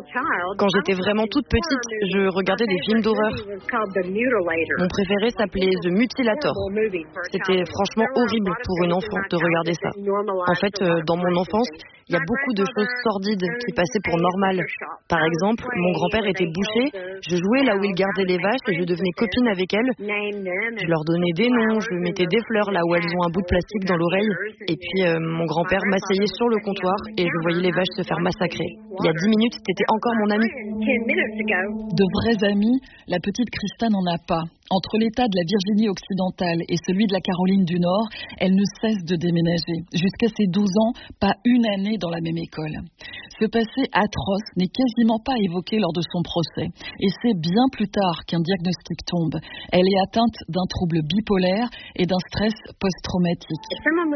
Quand j'étais vraiment toute petite, je regardais des films d'horreur. Mon préféré s'appelait The Mutilator. C'était franchement horrible pour une enfant de regarder ça. En fait, dans mon enfance, il y a beaucoup de choses sordides qui passaient pour normales. Par exemple, mon grand-père était boucher, je jouais là où il gardait les vaches et je devenais copine avec elles. Je leur donnais des noms, je mettais des fleurs là où elles ont un bout de plastique dans l'oreille. Et puis mon grand-père m'asseyait sur le comptoir et je voyais les vaches se faire massacrer. Il y a 10 minutes, t'étais encore mon ami. De vrais amis, la petite Krista n'en a pas. Entre l'État de la Virginie occidentale et celui de la Caroline du Nord, elle ne cesse de déménager. Jusqu'à ses 12 ans, pas une année dans la même école. Ce passé atroce n'est quasiment pas évoqué lors de son procès. Et c'est bien plus tard qu'un diagnostic tombe. Elle est atteinte d'un trouble bipolaire et d'un stress post-traumatique.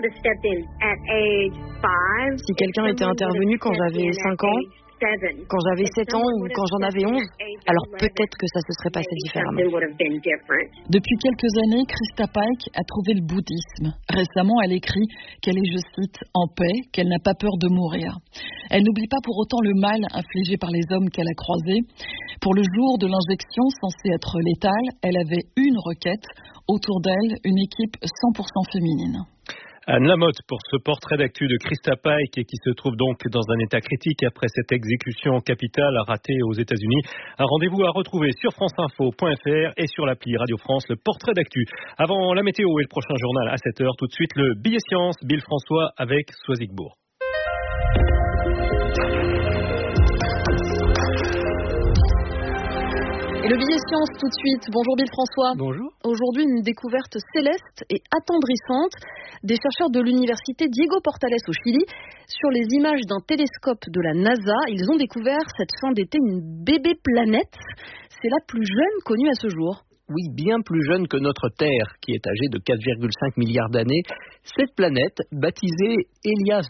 Si quelqu'un était intervenu quand j'avais 5 ans, quand j'avais 7 ans ou quand j'en avais 11, alors peut-être que ça se serait passé différemment. Depuis quelques années, Krista Pike a trouvé le bouddhisme. Récemment, elle écrit qu'elle est, je cite, en paix, qu'elle n'a pas peur de mourir. Elle n'oublie pas pour autant le mal infligé par les hommes qu'elle a croisés. Pour le jour de l'injection censée être létale, elle avait une requête. Autour d'elle, une équipe 100% féminine. Anne Lamotte pour ce portrait d'actu de Krista Pike qui se trouve donc dans un état critique après cette exécution capitale ratée aux États-Unis. Un rendez-vous à retrouver sur franceinfo.fr et sur l'appli Radio France, le portrait d'actu. Avant la météo et le prochain journal à 7h, tout de suite le billet science, Bill François avec Soisigbourg. Et le billet science tout de suite. Bonjour Bill François. Bonjour. Aujourd'hui, une découverte céleste et attendrissante des chercheurs de l'université Diego Portales au Chili. Sur les images d'un télescope de la NASA, ils ont découvert cette fin d'été une bébé planète. C'est la plus jeune connue à ce jour. Oui, bien plus jeune que notre Terre, qui est âgée de 4,5 milliards d'années. Cette planète, baptisée Hélias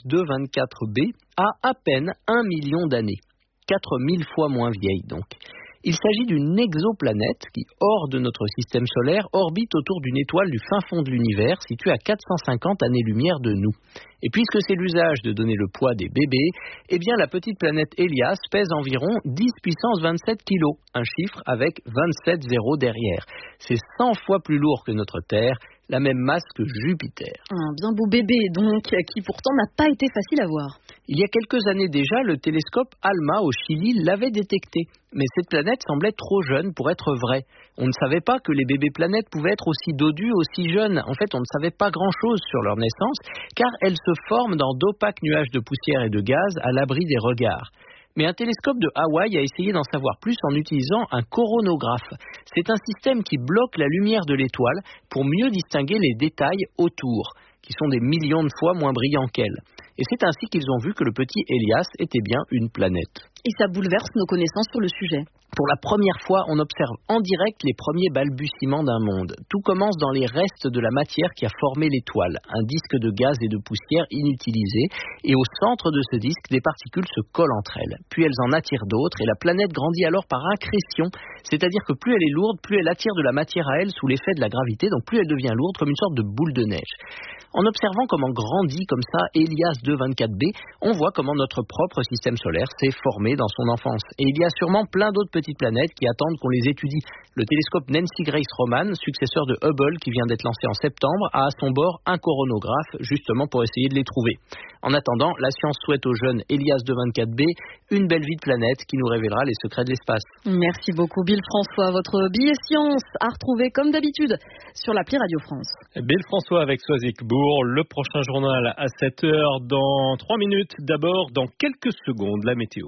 224b, a à peine 1 million d'années. 4000 fois moins vieille donc. Il s'agit d'une exoplanète qui, hors de notre système solaire, orbite autour d'une étoile du fin fond de l'univers, située à 450 années-lumière de nous. Et puisque c'est l'usage de donner le poids des bébés, eh bien la petite planète Hélias pèse environ 10 puissance 27 kilos, un chiffre avec 27 zéros derrière. C'est 100 fois plus lourd que notre Terre, la même masse que Jupiter. Un bien beau bébé donc, qui pourtant n'a pas été facile à voir. Il y a quelques années déjà, le télescope ALMA au Chili l'avait détecté. Mais cette planète semblait trop jeune pour être vraie. On ne savait pas que les bébés planètes pouvaient être aussi dodus, aussi jeunes. En fait, on ne savait pas grand-chose sur leur naissance, car elles se forment dans d'opaques nuages de poussière et de gaz à l'abri des regards. Mais un télescope de Hawaï a essayé d'en savoir plus en utilisant un coronographe. C'est un système qui bloque la lumière de l'étoile pour mieux distinguer les détails autour, qui sont des millions de fois moins brillants qu'elle. Et c'est ainsi qu'ils ont vu que le petit Hélias était bien une planète. Et ça bouleverse nos connaissances sur le sujet. Pour la première fois, on observe en direct les premiers balbutiements d'un monde. Tout commence dans les restes de la matière qui a formé l'étoile, un disque de gaz et de poussière inutilisé, et au centre de ce disque, des particules se collent entre elles. Puis elles en attirent d'autres, et la planète grandit alors par accrétion, c'est-à-dire que plus elle est lourde, plus elle attire de la matière à elle sous l'effet de la gravité, donc plus elle devient lourde, comme une sorte de boule de neige. En observant comment grandit comme ça Hélias 224b, on voit comment notre propre système solaire s'est formé dans son enfance. Et il y a sûrement plein d'autres petites planètes qui attendent qu'on les étudie. Le télescope Nancy Grace Roman, successeur de Hubble qui vient d'être lancé en septembre, a à son bord un coronographe justement pour essayer de les trouver. En attendant, la science souhaite au jeune Hélias 224b une belle vie de planète qui nous révélera les secrets de l'espace. Merci beaucoup Bill François. Votre billet science à retrouver comme d'habitude sur l'appli Radio France. Bill François avec Soisigbourg, le prochain journal à 7h dans 3 minutes. D'abord, dans quelques secondes, la météo.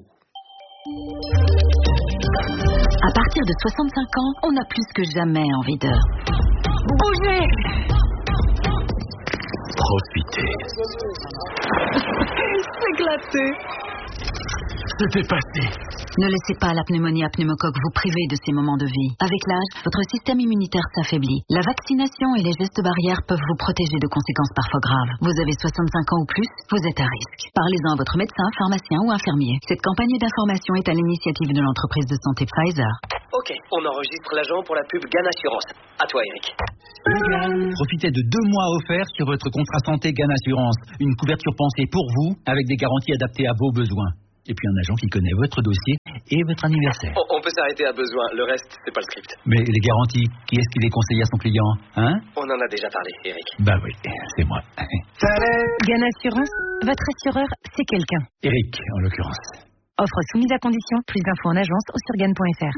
À partir de 65 ans, on a plus que jamais envie de bouger. Profitez. S'éclater. C'était passé. Ne laissez pas la pneumonie à pneumocoque vous priver de ces moments de vie. Avec l'âge, votre système immunitaire s'affaiblit. La vaccination et les gestes barrières peuvent vous protéger de conséquences parfois graves. Vous avez 65 ans ou plus, vous êtes à risque. Parlez-en à votre médecin, pharmacien ou infirmier. Cette campagne d'information est à l'initiative de l'entreprise de santé Pfizer. Ok, on enregistre l'agent pour la pub GAN Assurance. À toi, Eric. Profitez de 2 mois offerts sur votre contrat santé GAN Assurance. Une couverture pensée pour vous, avec des garanties adaptées à vos besoins. Et puis un agent qui connaît votre dossier et votre anniversaire. On peut s'arrêter à besoin, le reste, c'est pas le script. Mais les garanties, qui est-ce qui les conseille à son client, hein? On en a déjà parlé, Eric. Bah oui, c'est moi. Gan Assurance, votre assureur, c'est quelqu'un. Eric, en l'occurrence. Offre soumise à condition, plus d'infos en agence ou sur gan.fr.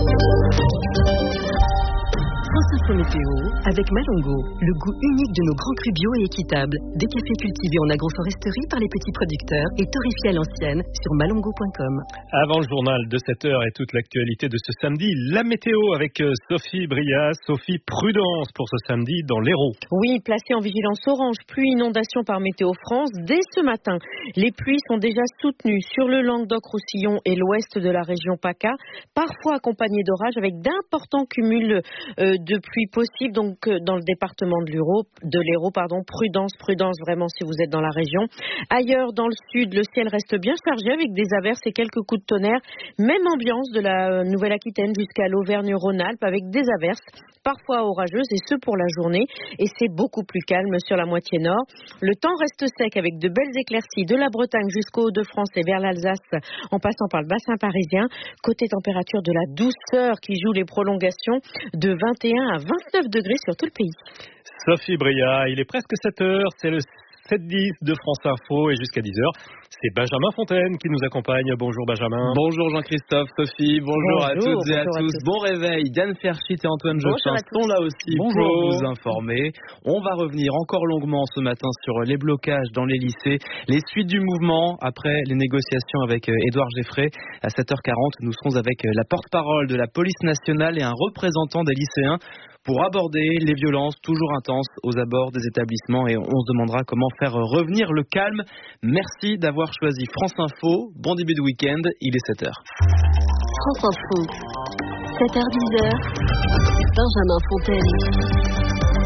France Info Météo avec Malongo, le goût unique de nos grands crus bio et équitables. Des cafés cultivés en agroforesterie par les petits producteurs et torréfiés à l'ancienne sur malongo.com. Avant le journal de 7h et toute l'actualité de ce samedi, la météo avec Sophie Brias. Sophie, prudence pour ce samedi dans l'Hérault. Oui, placé en vigilance orange, pluie, inondation par Météo France. Dès ce matin, les pluies sont déjà soutenues sur le Languedoc-Roussillon et l'ouest de la région PACA, parfois accompagnées d'orages avec d'importants cumuls de pluie possible, donc dans le département de l'Hérault, prudence vraiment si vous êtes dans la région. Ailleurs dans le sud, le ciel reste bien chargé avec des averses et quelques coups de tonnerre. Même ambiance de la Nouvelle-Aquitaine jusqu'à l'Auvergne-Rhône-Alpes avec des averses, parfois orageuses et ce pour la journée. Et c'est beaucoup plus calme sur la moitié nord. Le temps reste sec avec de belles éclaircies de la Bretagne jusqu'au Hauts-de-France et vers l'Alsace en passant par le bassin parisien. Côté température, de la douceur qui joue les prolongations de 21 à 29 degrés sur tout le pays. Sophie Bria, il est presque 7h, c'est le 7-10 de France Info et jusqu'à 10h, c'est Benjamin Fontaine qui nous accompagne. Bonjour Benjamin. Bonjour Jean-Christophe, Sophie, bonjour à toutes et à tous. Bon réveil, Diane Ferchit et Antoine Joffin sont là aussi pour vous informer. On va revenir encore longuement ce matin sur les blocages dans les lycées, les suites du mouvement après les négociations avec Édouard Geffray. À 7h40, nous serons avec la porte-parole de la police nationale et un représentant des lycéens pour aborder les violences toujours intenses aux abords des établissements et on se demandera comment faire revenir le calme. Merci d'avoir choisi France Info. Bon début de week-end, il est 7h. France Info, 7h-10h, Benjamin Fontaine.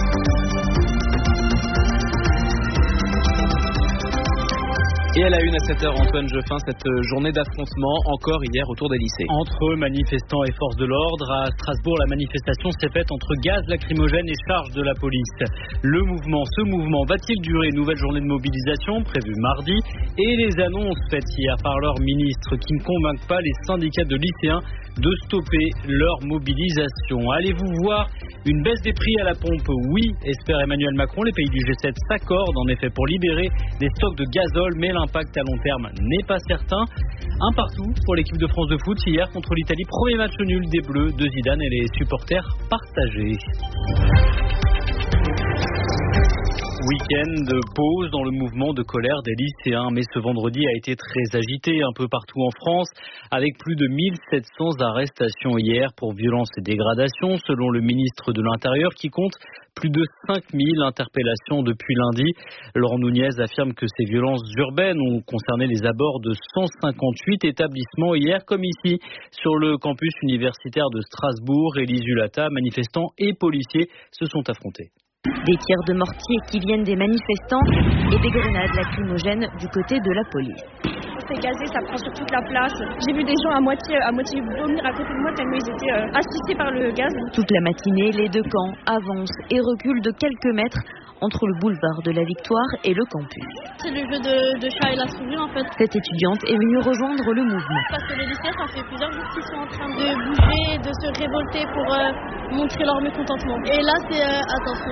Et à la une à 7h, Antoine Joffin, cette journée d'affrontement encore hier autour des lycées. Entre manifestants et forces de l'ordre, à Strasbourg, la manifestation s'est faite entre gaz lacrymogène et charge de la police. Ce mouvement va-t-il durer? Nouvelle journée de mobilisation prévue mardi et les annonces faites hier par leur ministre qui ne convainquent pas les syndicats de lycéens de stopper leur mobilisation. Allez-vous voir une baisse des prix à la pompe? Oui, espère Emmanuel Macron. Les pays du G7 s'accordent en effet pour libérer des stocks de gazole, mais l'impact à long terme n'est pas certain. Un partout pour l'équipe de France de foot hier contre l'Italie. Premier match nul des Bleus de Zidane et les supporters partagés. Week-end de pause dans le mouvement de colère des lycéens, mais ce vendredi a été très agité un peu partout en France, avec plus de 1700 arrestations hier pour violences et dégradations, selon le ministre de l'Intérieur qui compte plus de 5000 interpellations depuis lundi. Laurent Nunez affirme que ces violences urbaines ont concerné les abords de 158 établissements hier, comme ici, sur le campus universitaire de Strasbourg. Élise Hulata, manifestants et policiers se sont affrontés. Des tirs de mortier qui viennent des manifestants et des grenades lacrymogènes du côté de la police. C'est gazé, ça prend sur toute la place. J'ai vu des gens à moitié vomir à côté de moi tellement ils étaient asphyxiés par le gaz. Toute la matinée, les deux camps avancent et reculent de quelques mètres entre le boulevard de la Victoire et le campus. C'est le jeu de chat et la souris en fait. Cette étudiante est venue rejoindre le mouvement. Parce que les lycéens, ça fait plusieurs jours qu'ils sont en train de bouger, de se révolter pour montrer leur mécontentement. Et là, c'est attention.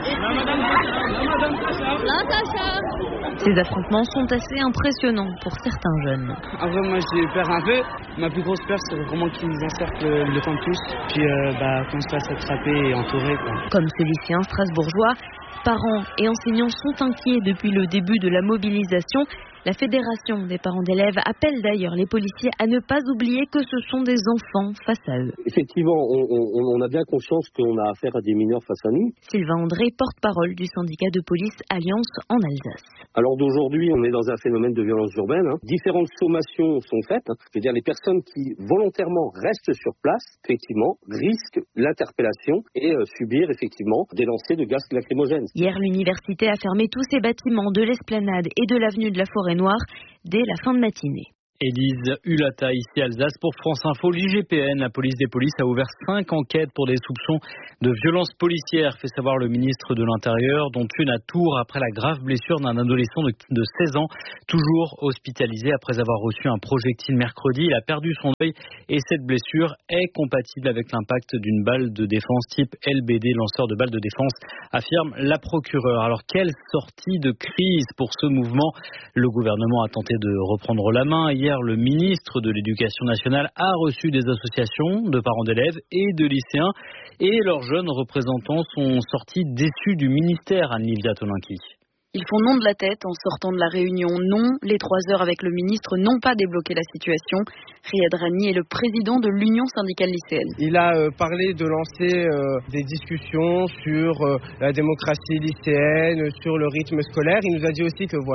Ces affrontements sont assez impressionnants pour certains jeunes. Après, moi, j'ai peur un peu. Ma plus grosse peur, c'est vraiment qu'ils encerclent le campus, puis qu'on se fasse attraper et entourer. Comme ce lycéen strasbourgeois, parents et enseignants sont inquiets depuis le début de la mobilisation. La Fédération des parents d'élèves appelle d'ailleurs les policiers à ne pas oublier que ce sont des enfants face à eux. Effectivement, on a bien conscience qu'on a affaire à des mineurs face à nous. Sylvain André, porte-parole du syndicat de police Alliance en Alsace. Alors d'aujourd'hui, on est dans un phénomène de violence urbaine. Différentes sommations sont faites. Je veux dire, les personnes qui volontairement restent sur place, effectivement, risquent l'interpellation et subir effectivement des lancers de gaz lacrymogène. Hier, l'université a fermé tous ses bâtiments de l'esplanade et de l'avenue de la Forêt Noire dès la fin de matinée. Élise Hulata, ici Alsace pour France Info. L'IGPN, la police des polices, a ouvert 5 enquêtes pour des soupçons de violences policières, fait savoir le ministre de l'Intérieur, dont une à Tours après la grave blessure d'un adolescent de 16 ans, toujours hospitalisé après avoir reçu un projectile mercredi. Il a perdu son œil et cette blessure est compatible avec l'impact d'une balle de défense type LBD, lanceur de balles de défense, affirme la procureure. Alors, quelle sortie de crise pour ce mouvement? Le gouvernement a tenté de reprendre la main. Hier, le ministre de l'Éducation nationale a reçu des associations de parents d'élèves et de lycéens et leurs jeunes représentants sont sortis déçus du ministère, Anne-Livia Tolinki. Ils font non de la tête en sortant de la réunion. Non, les 3 heures avec le ministre n'ont pas débloqué la situation. Riyad Rani est le président de l'Union syndicale lycéenne. Il a parlé de lancer des discussions sur la démocratie lycéenne, sur le rythme scolaire. Il nous a dit aussi que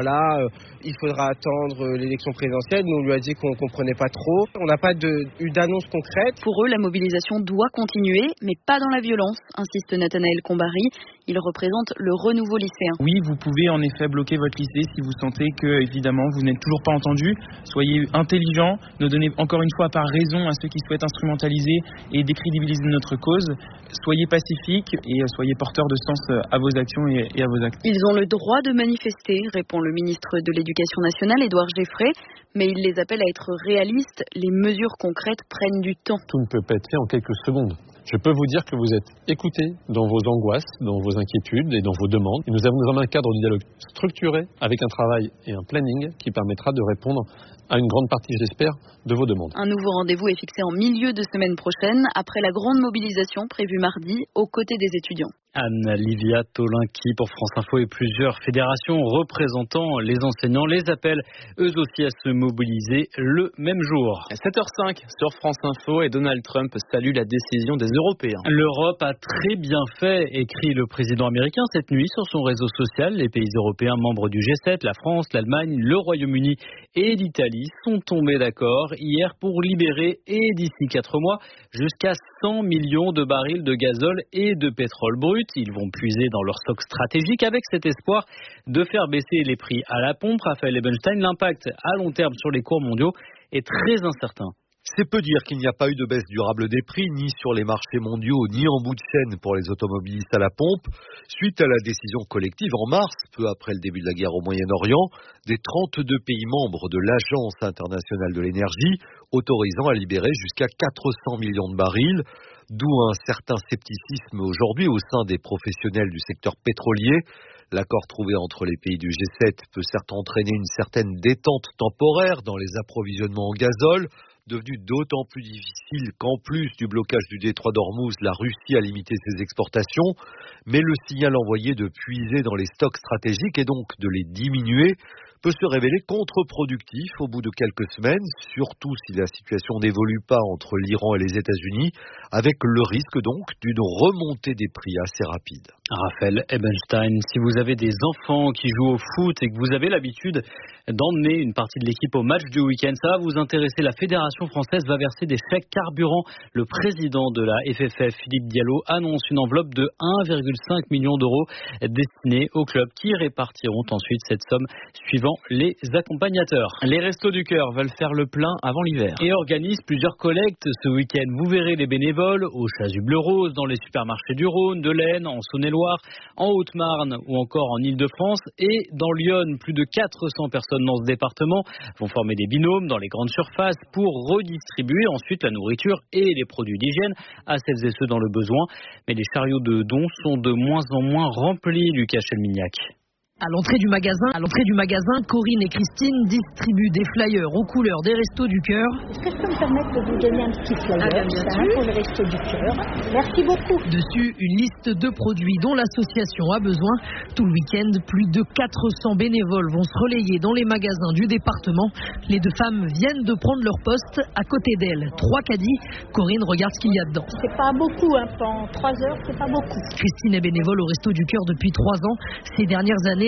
il faudra attendre l'élection présidentielle. Nous, on lui a dit qu'on ne comprenait pas trop. On n'a pas eu d'annonce concrète. Pour eux, la mobilisation doit continuer, mais pas dans la violence, insiste Nathanaël Combary. Il représente le renouveau lycéen. Oui, vous pouvez en effet bloquer votre lycée si vous sentez que, évidemment, vous n'êtes toujours pas entendu. Soyez intelligents, ne donnez encore une fois pas raison à ceux qui souhaitent instrumentaliser et décrédibiliser notre cause. Soyez pacifiques et soyez porteurs de sens à vos actions et à vos actes. Ils ont le droit de manifester, répond le ministre de l'Éducation nationale, Édouard Geffray, mais il les appelle à être réalistes. Les mesures concrètes prennent du temps. Tout ne peut pas être fait en quelques secondes. Je peux vous dire que vous êtes écoutés dans vos angoisses, dans vos inquiétudes et dans vos demandes. Et nous avons désormais un cadre de dialogue structuré avec un travail et un planning qui permettra de répondre à une grande partie, j'espère, de vos demandes. Un nouveau rendez-vous est fixé en milieu de semaine prochaine, après la grande mobilisation prévue mardi aux côtés des étudiants. Anne-Livia Tolinki pour France Info et plusieurs fédérations représentant les enseignants les appellent eux aussi à se mobiliser le même jour. 7h05 sur France Info et Donald Trump salue la décision des Européens. L'Europe a très bien fait, écrit le président américain cette nuit sur son réseau social. Les pays européens membres du G7, la France, l'Allemagne, le Royaume-Uni et l'Italie sont tombés d'accord hier pour libérer et d'ici 4 mois jusqu'à 100 millions de barils de gazole et de pétrole brut. Ils vont puiser dans leur stock stratégique avec cet espoir de faire baisser les prix à la pompe. Raphaël Ebenstein, l'impact à long terme sur les cours mondiaux est très incertain. C'est peu dire qu'il n'y a pas eu de baisse durable des prix, ni sur les marchés mondiaux, ni en bout de chaîne pour les automobilistes à la pompe, suite à la décision collective en mars, peu après le début de la guerre au Moyen-Orient, des 32 pays membres de l'Agence internationale de l'énergie, autorisant à libérer jusqu'à 400 millions de barils, d'où un certain scepticisme aujourd'hui au sein des professionnels du secteur pétrolier. L'accord trouvé entre les pays du G7 peut certes entraîner une certaine détente temporaire dans les approvisionnements en gazole, devenu d'autant plus difficile qu'en plus du blocage du détroit d'Ormuz, la Russie a limité ses exportations, mais le signal envoyé de puiser dans les stocks stratégiques et donc de les diminuer peut se révéler contre-productif au bout de quelques semaines, surtout si la situation n'évolue pas entre l'Iran et les États-Unis, avec le risque donc d'une remontée des prix assez rapide. Raphaël Ebenstein, si vous avez des enfants qui jouent au foot et que vous avez l'habitude d'emmener une partie de l'équipe au match du week-end, ça va vous intéresser. La Fédération française va verser des chèques carburant. Le président de la FFF, Philippe Diallo, annonce une enveloppe de 1,5 million d'euros destinée aux clubs qui répartiront ensuite cette somme suivant les accompagnateurs. Les Restos du Cœur veulent faire le plein avant l'hiver et organisent plusieurs collectes ce week-end. Vous verrez les bénévoles au Chasuble-Rose, dans les supermarchés du Rhône, de l'Aisne, en Saône-et-Loire, en Haute-Marne ou encore en Île-de-France et dans l'Yonne. Plus de 400 personnes dans ce département vont former des binômes dans les grandes surfaces pour redistribuer ensuite la nourriture et les produits d'hygiène à celles et ceux dans le besoin. Mais les chariots de dons sont de moins en moins remplis, Lucas Chelmignac. À l'entrée du magasin, Corinne et Christine distribuent des flyers aux couleurs des Restos du Cœur. Est-ce que je peux me permettre de vous donner un petit flyer pour les Restos du Cœur? Merci beaucoup. Dessus, une liste de produits dont l'association a besoin. Tout le week-end, plus de 400 bénévoles vont se relayer dans les magasins du département. Les deux femmes viennent de prendre leur poste. À côté d'elles, 3 caddies. Corinne regarde ce qu'il y a dedans. C'est pas beaucoup, en 3 heures, c'est pas beaucoup. Christine est bénévole au Restos du Cœur depuis 3 ans. Ces dernières années,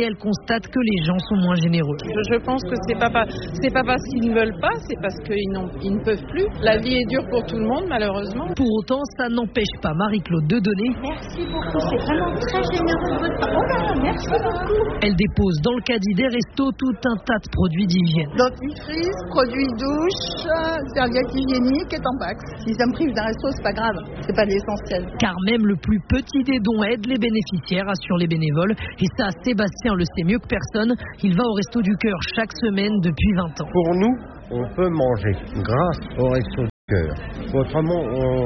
elle constate que les gens sont moins généreux. Je pense que c'est pas parce qu'ils ne veulent pas, c'est parce qu'ils ne peuvent plus. La vie est dure pour tout le monde, malheureusement. Pour autant, ça n'empêche pas Marie-Claude de donner. Merci beaucoup, c'est vraiment très généreux de votre part. Oh là, merci beaucoup. Elle dépose dans le caddie des restos tout un tas de produits d'hygiène. Dentifrice, produits douche, serviettes hygiéniques et Tampax. Si ça me prive d'un resto, c'est pas grave, c'est pas l'essentiel. Car même le plus petit des dons aide les bénéficiaires, assurent les bénévoles. Et ça, Sébastien le sait mieux que personne. Il va au Resto du Cœur chaque semaine depuis 20 ans. Pour nous, on peut manger grâce au Resto du Cœur. Autrement,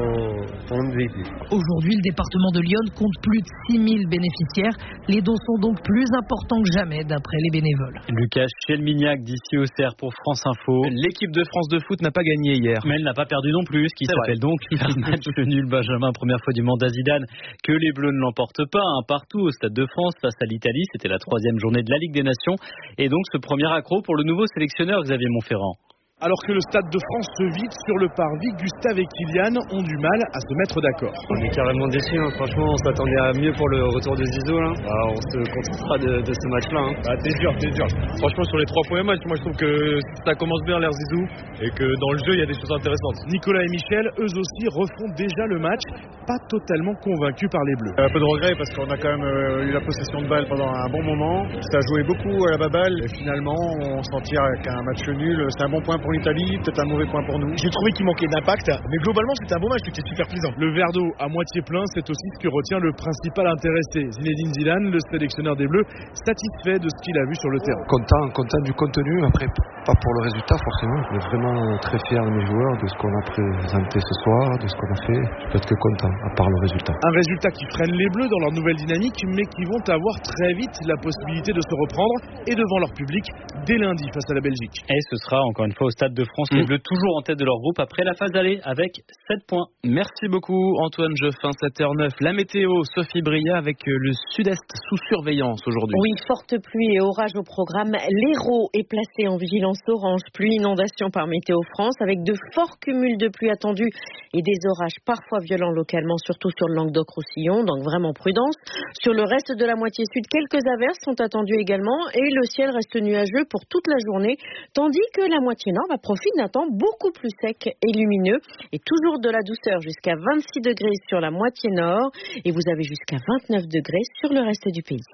on ne vit plus. Aujourd'hui, le département de l'Yonne compte plus de 6000 bénéficiaires. Les dons sont donc plus importants que jamais, d'après les bénévoles. Lucas Chelmignac d'ici au CER pour France Info. L'équipe de France de foot n'a pas gagné hier. Mais elle n'a pas perdu non plus, ce qui s'appelle donc match nul. Benjamin, première fois du mandat Zidane que les Bleus ne l'emportent pas. Partout au Stade de France face à l'Italie. C'était la 3e journée de la Ligue des Nations. Et donc ce premier accro pour le nouveau sélectionneur Xavier Monferrand. Alors que le Stade de France se vide sur le parvis, Gustave et Kylian ont du mal à se mettre d'accord. On est carrément déçus, franchement, on s'attendait à mieux pour le retour de Zizou. Là. On se contentera de ce match-là. T'es dur. Franchement, sur les 3 premiers matchs, moi je trouve que ça commence bien l'air Zizou et que dans le jeu, il y a des choses intéressantes. Nicolas et Michel, eux aussi, refont déjà le match, pas totalement convaincus par les Bleus. Un peu de regret parce qu'on a quand même eu la possession de balle pendant un bon moment. Ça a joué beaucoup à la baballe et finalement, on s'en tire avec un match nul. C'est un bon point pour l'Italie, peut-être un mauvais point pour nous. J'ai trouvé qu'il manquait d'impact, mais globalement c'était un bon match, c'était super plaisant. Le verre d'eau à moitié plein, c'est aussi ce que retient le principal intéressé. Zinedine Zidane, le sélectionneur des Bleus, satisfait de ce qu'il a vu sur le terrain. Content du contenu, après pas pour le résultat forcément. Je suis vraiment très fier de mes joueurs, de ce qu'on a présenté ce soir, de ce qu'on a fait. Je peux être que content, à part le résultat. Un résultat qui freine les Bleus dans leur nouvelle dynamique, mais qui vont avoir très vite la possibilité de se reprendre et devant leur public dès lundi face à la Belgique. Et ce sera encore une fois au Stade de France, les Bleus toujours en tête de leur groupe après la phase aller avec 7 points. Merci beaucoup Antoine Jeffin, 7h09. La météo, Sophie Bria avec le sud-est sous surveillance aujourd'hui. Oui, forte pluie et orage au programme. L'Hérault est placé en vigilance orange, pluie inondation par Météo France avec de forts cumuls de pluie attendus et des orages parfois violents localement, surtout sur le Languedoc-Roussillon, donc vraiment prudence. Sur le reste de la moitié sud, quelques averses sont attendues également et le ciel reste nuageux pour toute la journée, tandis que la moitié nord profite d'un temps beaucoup plus sec et lumineux et toujours de la douceur jusqu'à 26 degrés sur la moitié nord et vous avez jusqu'à 29 degrés sur le reste du pays.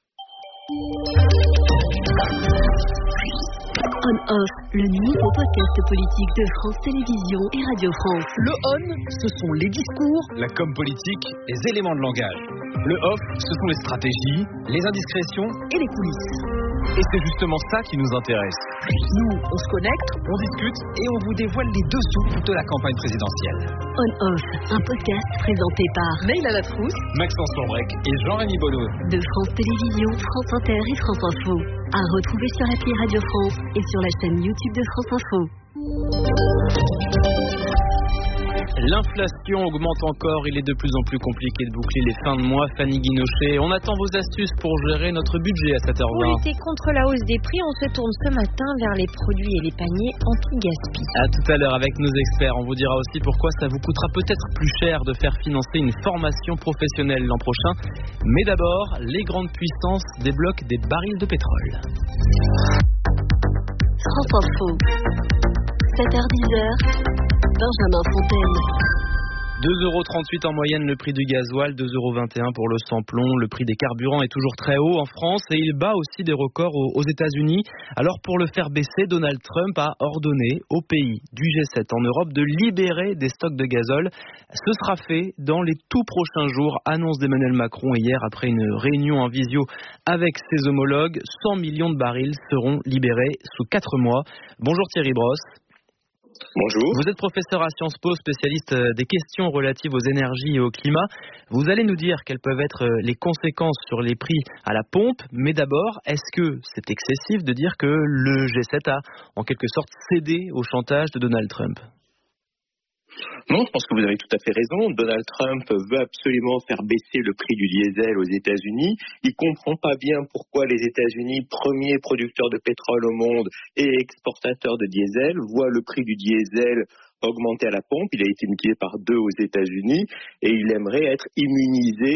On-Off, le nouveau podcast politique de France Télévisions et Radio France. Le on, ce sont les discours, la com politique, les éléments de langage. Le off, ce sont les stratégies, les indiscrétions et les coulisses. Et c'est justement ça qui nous intéresse. Nous, on se connecte, on discute et on vous dévoile les dessous de la campagne présidentielle. On-Off, un podcast présenté par Neila Latrousse, Maxence Lombrec et Jean-Rémy Bonneau. De France Télévisions, France Inter et France Info. À retrouver sur l'appli Radio France et sur la chaîne YouTube de France Info. L'inflation augmente encore, il est de plus en plus compliqué de boucler les fins de mois. Fanny Guinochet, on attend vos astuces pour gérer notre budget à 7h20. Pour lutter contre la hausse des prix, on se tourne ce matin vers les produits et les paniers anti-gaspi. À tout à l'heure avec nos experts, on vous dira aussi pourquoi ça vous coûtera peut-être plus cher de faire financer une formation professionnelle l'an prochain. Mais d'abord, les grandes puissances débloquent des barils de pétrole. France Info, 7h-10h. Benjamin Fontaine. 2,38 € en moyenne le prix du gasoil, 2,21 € pour le sans-plomb. Le prix des carburants est toujours très haut en France et il bat aussi des records aux États-Unis. Alors pour le faire baisser, Donald Trump a ordonné aux pays du G7 en Europe de libérer des stocks de gazole. Ce sera fait dans les tout prochains jours, annonce d'Emmanuel Macron hier après une réunion en visio avec ses homologues. 100 millions de barils seront libérés sous 4 mois. Bonjour Thierry Brosse. Bonjour. Vous êtes professeur à Sciences Po, spécialiste des questions relatives aux énergies et au climat. Vous allez nous dire quelles peuvent être les conséquences sur les prix à la pompe. Mais d'abord, est-ce que c'est excessif de dire que le G7 a en quelque sorte cédé au chantage de Donald Trump ? Non, je pense que vous avez tout à fait raison. Donald Trump veut absolument faire baisser le prix du diesel aux États-Unis. Il comprend pas bien pourquoi les États-Unis, premier producteur de pétrole au monde et exportateur de diesel, voient le prix du diesel augmenter à la pompe. Il a été multiplié par 2 aux États-Unis et il aimerait être immunisé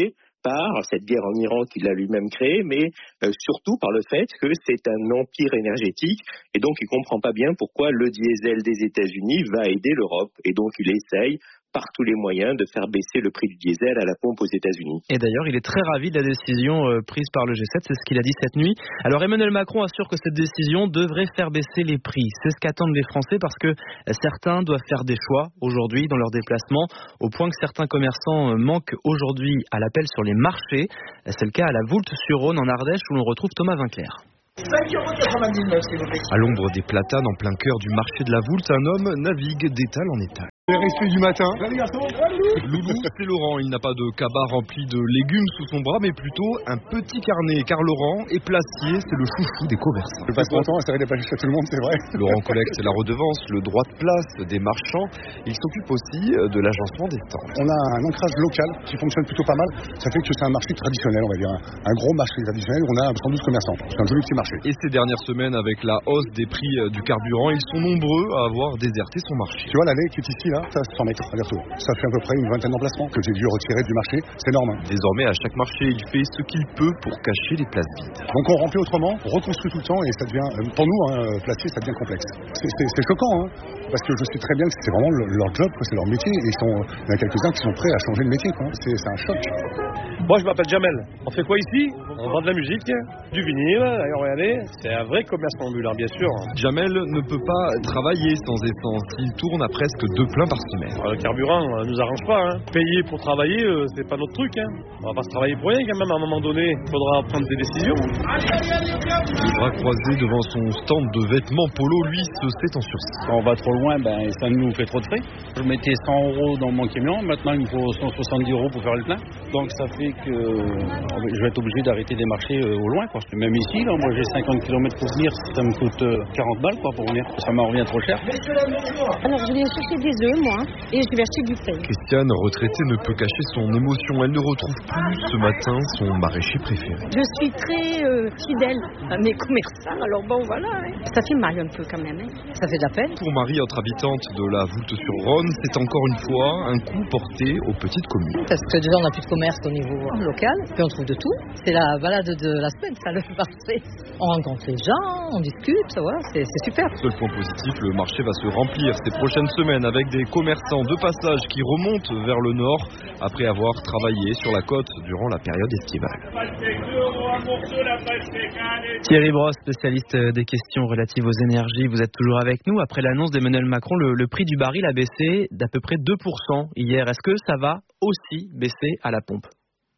par cette guerre en Iran qu'il a lui-même créée, mais surtout par le fait que c'est un empire énergétique et donc il comprend pas bien pourquoi le diesel des États-Unis va aider l'Europe. Et donc il essaye par tous les moyens de faire baisser le prix du diesel à la pompe aux États-Unis. Et d'ailleurs, il est très ravi de la décision prise par le G7, c'est ce qu'il a dit cette nuit. Alors Emmanuel Macron assure que cette décision devrait faire baisser les prix. C'est ce qu'attendent les Français parce que certains doivent faire des choix aujourd'hui dans leurs déplacements, au point que certains commerçants manquent aujourd'hui à l'appel sur les marchés. C'est le cas à la Voulte-sur-Rhône en Ardèche où l'on retrouve Thomas Vinclair. 5,99 €, s'il vous plaît. À l'ombre des platanes en plein cœur du marché de la Voulte, un homme navigue d'étal en étal. Les restes du matin. Loulou, c'est Laurent. Il n'a pas de cabas rempli de légumes sous son bras, mais plutôt un petit carnet. Car Laurent est placier, c'est le chouchou des commerçants. Je passe mon temps à serrer des pages à tout le monde, c'est vrai. Laurent collecte la redevance, le droit de place des marchands. Il s'occupe aussi de l'agencement des stands. On a un ancrage local qui fonctionne plutôt pas mal. Ça fait que c'est un marché traditionnel, on va dire. Un gros marché traditionnel où on a 112 commerçants. C'est un joli petit marché. Et ces dernières semaines, avec la hausse des prix du carburant, ils sont nombreux à avoir déserté son marché. Tu vois, l'allée qui est ici, là, ça, 100 mètres aller-retour. Ça fait à peu près une vingtaine d'emplacements que j'ai dû retirer du marché. C'est énorme. Désormais, à chaque marché, il fait ce qu'il peut pour cacher les places vides. Donc on remplit autrement, on reconstruit tout le temps et ça devient, pour nous, placier, ça devient complexe. C'est choquant, hein, parce que je sais très bien que c'est vraiment leur job, c'est leur métier. Et il y en a quelques-uns qui sont prêts à changer le métier. C'est un choc. Moi, je m'appelle Jamel. On fait quoi ici? On vend de la musique, du vinyle, d'ailleurs, regardez, c'est un vrai commerce ambulant, bien sûr. Jamel ne peut pas travailler sans essence. Il tourne à presque 2 pleins par semaine. Le carburant nous arrange pas. Payer pour travailler, c'est pas notre truc. On va pas se travailler pour rien quand même. À un moment donné, il faudra prendre des décisions. Les bras croisés devant son stand de vêtements polo, lui, se sait en sursis. Quand on va trop loin, ça nous fait trop de frais. Je mettais 100 € dans mon camion, maintenant il me faut 170 € pour faire le plein. Donc ça fait que je vais être obligé d'arrêter des marchés au loin. Même ici, là, moi j'ai 50 km pour venir, ça me coûte 40 balles pour venir. Ça m'en revient trop cher. Alors je viens chercher des œufs, moi, et je vais acheter du pain. Christiane, retraitée, ne peut cacher son émotion. Elle ne retrouve plus ce matin son maraîcher préféré. Je suis très fidèle à mes commerçants, alors bon voilà. Ça fait mal un peu quand même, ça fait de la peine. Pour Marie, autre habitante de la Voulte-sur-Rhône, c'est encore une fois un coup porté aux petites communes. Parce que déjà on n'a plus de commerce au niveau local, puis on trouve de tout. C'est la balade de la semaine, ça, le marché. On rencontre les gens, on discute, voilà, c'est super. Seul point positif, le marché va se remplir ces prochaines semaines avec des commerçants de passage qui remontent vers le nord après avoir travaillé sur la côte durant la période estivale. Thierry Bros, spécialiste des questions relatives aux énergies, vous êtes toujours avec nous. Après l'annonce d'Emmanuel Macron, le prix du baril a baissé d'à peu près 2% hier. Est-ce que ça va aussi baisser à la pompe ?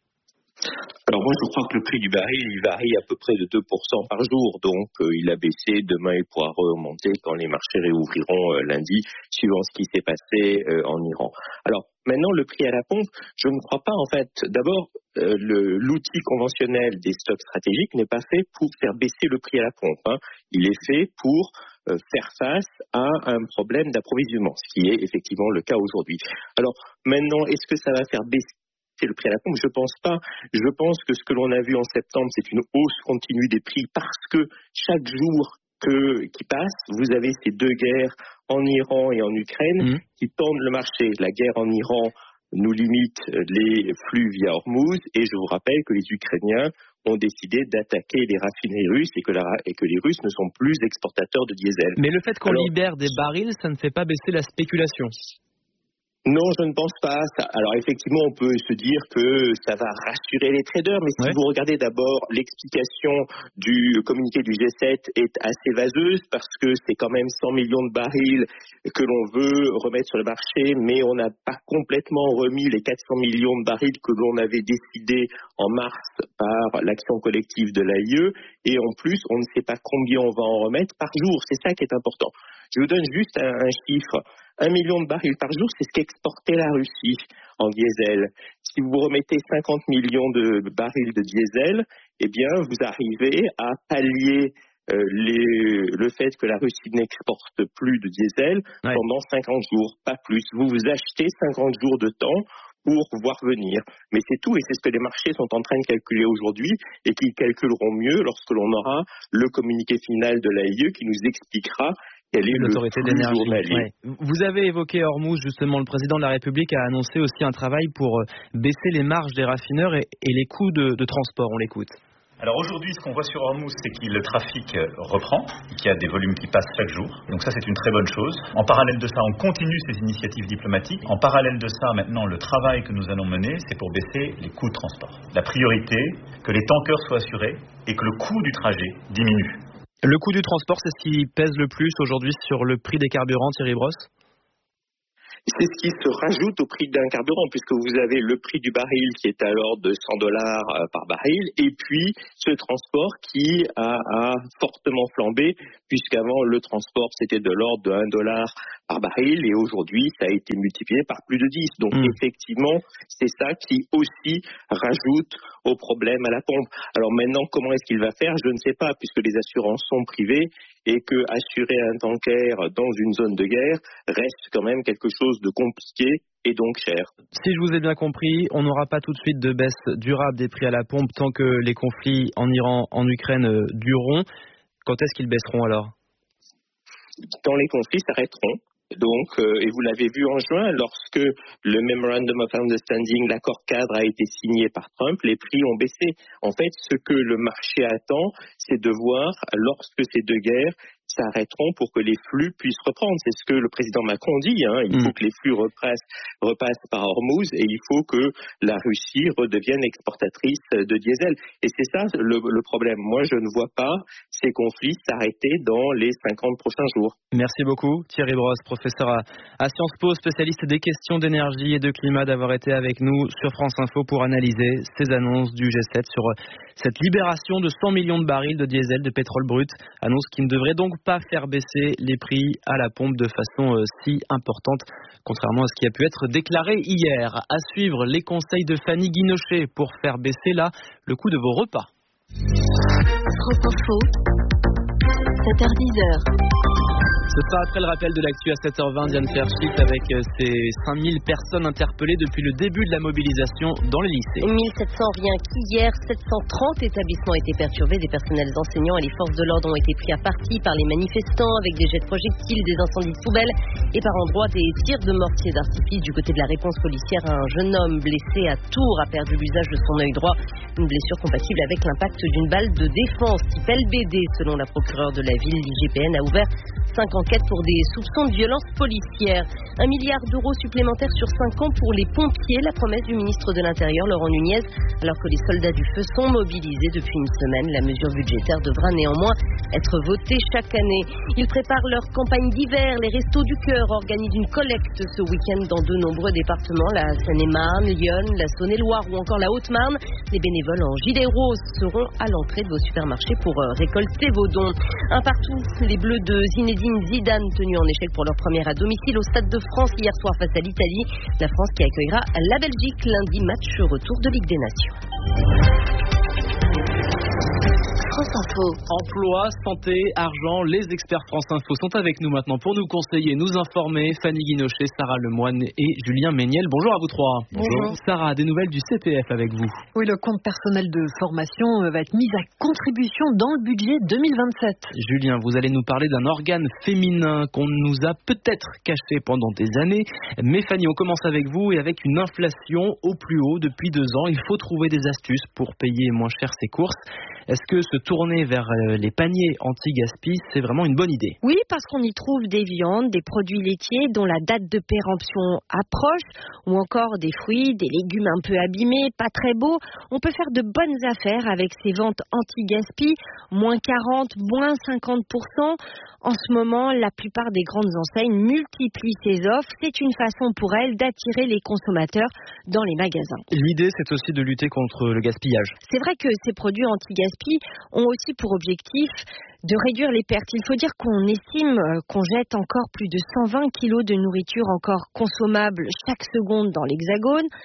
Alors moi je crois que le prix du baril il varie à peu près de 2% par jour, donc il a baissé, demain il pourra remonter quand les marchés réouvriront lundi, suivant ce qui s'est passé en Iran. Alors maintenant le prix à la pompe, je ne crois pas en fait, d'abord l'outil conventionnel des stocks stratégiques n'est pas fait pour faire baisser le prix à la pompe, il est fait pour faire face à un problème d'approvisionnement, ce qui est effectivement le cas aujourd'hui. Alors maintenant, est-ce que ça va faire baisser le prix à la pompe? Je pense pas. Je pense que ce que l'on a vu en septembre, c'est une hausse continue des prix parce que chaque jour qui passe, vous avez ces deux guerres en Iran et en Ukraine qui tendent le marché. La guerre en Iran nous limite les flux via Hormuz et je vous rappelle que les Ukrainiens ont décidé d'attaquer les raffineries russes et que les Russes ne sont plus exportateurs de diesel. Mais le fait qu'on libère des barils, ça ne fait pas baisser la spéculation? Non, je ne pense pas. Alors effectivement, on peut se dire que ça va rassurer les traders, mais si vous regardez d'abord l'explication du communiqué du G7 est assez vaseuse parce que c'est quand même 100 millions de barils que l'on veut remettre sur le marché, mais on n'a pas complètement remis les 400 millions de barils que l'on avait décidé en mars par l'action collective de l'AIE, et en plus, on ne sait pas combien on va en remettre par jour. C'est ça qui est important. Je vous donne juste un chiffre. 1 million de barils par jour, c'est ce qu'exportait la Russie en diesel. Si vous remettez 50 millions de barils de diesel, eh bien, vous arrivez à pallier le fait que la Russie n'exporte plus de diesel pendant 50 jours, pas plus. Vous achetez 50 jours de temps pour voir venir. Mais c'est tout, et c'est ce que les marchés sont en train de calculer aujourd'hui, et qu'ils calculeront mieux lorsque l'on aura le communiqué final de l'AIE qui nous expliquera Quel est l'autorité le flux d'énergie. journalier. Ouais. Vous avez évoqué Hormuz, justement, le président de la République a annoncé aussi un travail pour baisser les marges des raffineurs et les coûts de transport. On l'écoute. Alors aujourd'hui, ce qu'on voit sur Hormuz, c'est que le trafic reprend, qu'il y a des volumes qui passent chaque jour. Donc ça, c'est une très bonne chose. En parallèle de ça, on continue ces initiatives diplomatiques. En parallèle de ça, maintenant, le travail que nous allons mener, c'est pour baisser les coûts de transport. La priorité, que les tankers soient assurés et que le coût du trajet diminue. Le coût du transport, c'est ce qui pèse le plus aujourd'hui sur le prix des carburants, Thierry Brosse ? C'est ce qui se rajoute au prix d'un carburant, puisque vous avez le prix du baril qui est à l'ordre de $100 par baril, et puis ce transport qui a fortement flambé, puisqu'avant le transport c'était de l'ordre de $1 par baril, et aujourd'hui ça a été multiplié par plus de 10. Donc effectivement, c'est ça qui aussi rajoute au problème à la pompe. Alors maintenant, comment est-ce qu'il va faire ? Je ne sais pas, puisque les assurances sont privées, et que assurer un tanker dans une zone de guerre reste quand même quelque chose de compliqué et donc cher. Si je vous ai bien compris, on n'aura pas tout de suite de baisse durable des prix à la pompe tant que les conflits en Iran, en Ukraine dureront. Quand est-ce qu'ils baisseront alors ? Quand les conflits s'arrêteront. Donc, et vous l'avez vu en juin, lorsque le Memorandum of Understanding, l'accord cadre, a été signé par Trump, les prix ont baissé. En fait, ce que le marché attend, c'est de voir, lorsque ces deux guerres s'arrêteront, pour que les flux puissent reprendre. C'est ce que le président Macron dit, hein. Il faut que les flux repassent par Hormuz, et il faut que la Russie redevienne exportatrice de diesel. Et c'est ça le problème. Moi, je ne vois pas ces conflits s'arrêter dans les 50 prochains jours. Merci beaucoup, Thierry Brosse, professeur à Sciences Po, spécialiste des questions d'énergie et de climat, d'avoir été avec nous sur France Info pour analyser ces annonces du G7 sur cette libération de 100 millions de barils de diesel, de pétrole brut, annonce qui ne devrait donc pas faire baisser les prix à la pompe de façon si importante, contrairement à ce qui a pu être déclaré hier. À suivre les conseils de Fanny Guinochet pour faire baisser là le coût de vos repas. France Info, 7h10. Ce sera après le rappel de l'actu à 7h20, Diane Ferschit, avec ces 5000 personnes interpellées depuis le début de la mobilisation dans les lycées. 1700 rien qu'hier, 730 établissements étaient perturbés, des personnels enseignants et les forces de l'ordre ont été pris à partie par les manifestants avec des jets de projectiles, des incendies de poubelles et par endroits des tirs de mortier d'artifice. Du côté de la réponse policière, un jeune homme blessé à Tours a perdu l'usage de son œil droit, une blessure compatible avec l'impact d'une balle de défense type LBD selon la procureure de la ville. L'IGPN a ouvert 5 enquêtes pour des soupçons de violence policière. 1 milliard d'euros supplémentaires sur 5 ans pour les pompiers, la promesse du ministre de l'Intérieur, Laurent Nunez, alors que les soldats du feu sont mobilisés depuis une semaine. La mesure budgétaire devra néanmoins être votée chaque année. Ils préparent leur campagne d'hiver. Les Restos du Cœur organisent une collecte ce week-end dans de nombreux départements, la Seine-et-Marne, Lyon, la Saône-et-Loire ou encore la Haute-Marne. Les bénévoles en gilet rose seront à l'entrée de vos supermarchés pour récolter vos dons. Un partout, les Bleus de Zinedine Zidane tenus en échec pour leur première à domicile au Stade de France hier soir face à l'Italie. La France qui accueillera la Belgique lundi, match retour de Ligue des Nations. France Info. Emploi, santé, argent, les experts France Info sont avec nous maintenant pour nous conseiller, nous informer. Fanny Guinochet, Sarah Lemoine et Julien Méniel. Bonjour à vous trois. Bonjour. Sarah, des nouvelles du CPF avec vous. Oui, le compte personnel de formation va être mis à contribution dans le budget 2027. Julien, vous allez nous parler d'un organe féminin qu'on nous a peut-être caché pendant des années. Mais Fanny, on commence avec vous et avec une inflation au plus haut depuis 2 ans. Il faut trouver des astuces pour payer moins cher ses courses. Est-ce que se tourner vers les paniers anti-gaspi, c'est vraiment une bonne idée? Oui, parce qu'on y trouve des viandes, des produits laitiers dont la date de péremption approche, ou encore des fruits, des légumes un peu abîmés, pas très beaux. On peut faire de bonnes affaires avec ces ventes anti-gaspi, moins 40, moins 50%. En ce moment, la plupart des grandes enseignes multiplient ces offres. C'est une façon pour elles d'attirer les consommateurs dans les magasins. L'idée, c'est aussi de lutter contre le gaspillage. C'est vrai que ces produits anti-gaspi ont aussi pour objectif de réduire les pertes. Il faut dire qu'on estime qu'on jette encore plus de 120 kilos de nourriture encore consommable chaque seconde dans l'Hexagone.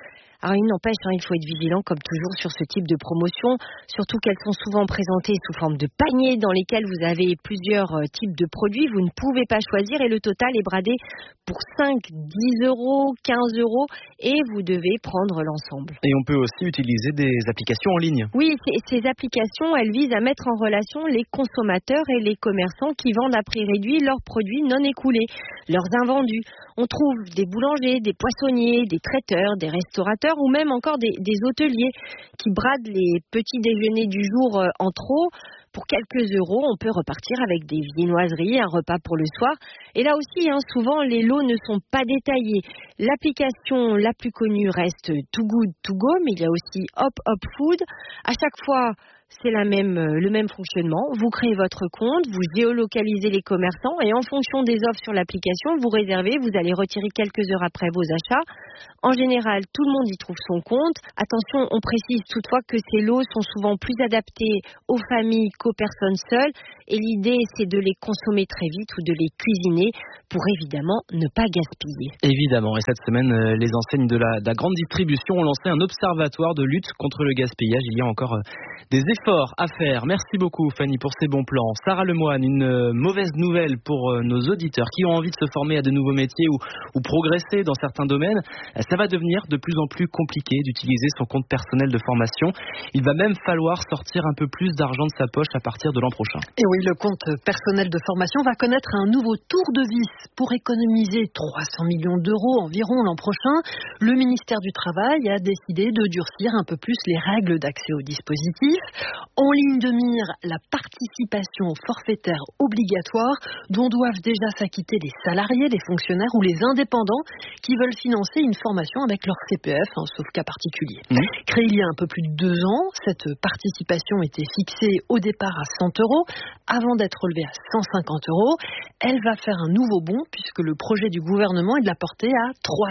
Alors il n'empêche, il faut être vigilant comme toujours sur ce type de promotion, surtout qu'elles sont souvent présentées sous forme de paniers dans lesquels vous avez plusieurs types de produits. Vous ne pouvez pas choisir et le total est bradé pour 5, 10 euros, 15 euros et vous devez prendre l'ensemble. Et on peut aussi utiliser des applications en ligne. Oui, ces applications, elles visent à mettre en relation les consommateurs et les commerçants qui vendent à prix réduit leurs produits non écoulés, leurs invendus. On trouve des boulangers, des poissonniers, des traiteurs, des restaurateurs ou même encore des hôteliers qui bradent les petits déjeuners du jour en trop. Pour quelques euros, on peut repartir avec des viennoiseries, un repas pour le soir. Et là aussi, souvent, les lots ne sont pas détaillés. L'application la plus connue reste Too Good To Go, mais il y a aussi Hop Hop Food. À chaque fois, c'est le même fonctionnement. Vous créez votre compte, vous géolocalisez les commerçants et en fonction des offres sur l'application, vous réservez, vous allez retirer quelques heures après vos achats. En général, tout le monde y trouve son compte. Attention, on précise toutefois que ces lots sont souvent plus adaptés aux familles qu'aux personnes seules. Et l'idée, c'est de les consommer très vite ou de les cuisiner pour évidemment ne pas gaspiller. Évidemment. Et cette semaine, les enseignes de la grande distribution ont lancé un observatoire de lutte contre le gaspillage. Il y a encore des efforts à faire. Merci beaucoup, Fanny, pour ces bons plans. Sarah Lemoine, une mauvaise nouvelle pour nos auditeurs qui ont envie de se former à de nouveaux métiers ou progresser dans certains domaines. Ça va devenir de plus en plus compliqué d'utiliser son compte personnel de formation. Il va même falloir sortir un peu plus d'argent de sa poche à partir de l'an prochain. Et oui, le compte personnel de formation va connaître un nouveau tour de vis. Pour économiser 300 millions d'euros environ l'an prochain, le ministère du Travail a décidé de durcir un peu plus les règles d'accès au dispositif. En ligne de mire, la participation forfaitaire obligatoire dont doivent déjà s'acquitter les salariés, les fonctionnaires ou les indépendants qui veulent financer une formation avec leur CPF, sauf cas particulier. Créée il y a un peu plus de 2 ans, cette participation était fixée au départ à 100 euros avant d'être relevée à 150 euros. Elle va faire un nouveau bond puisque le projet du gouvernement est de la porter à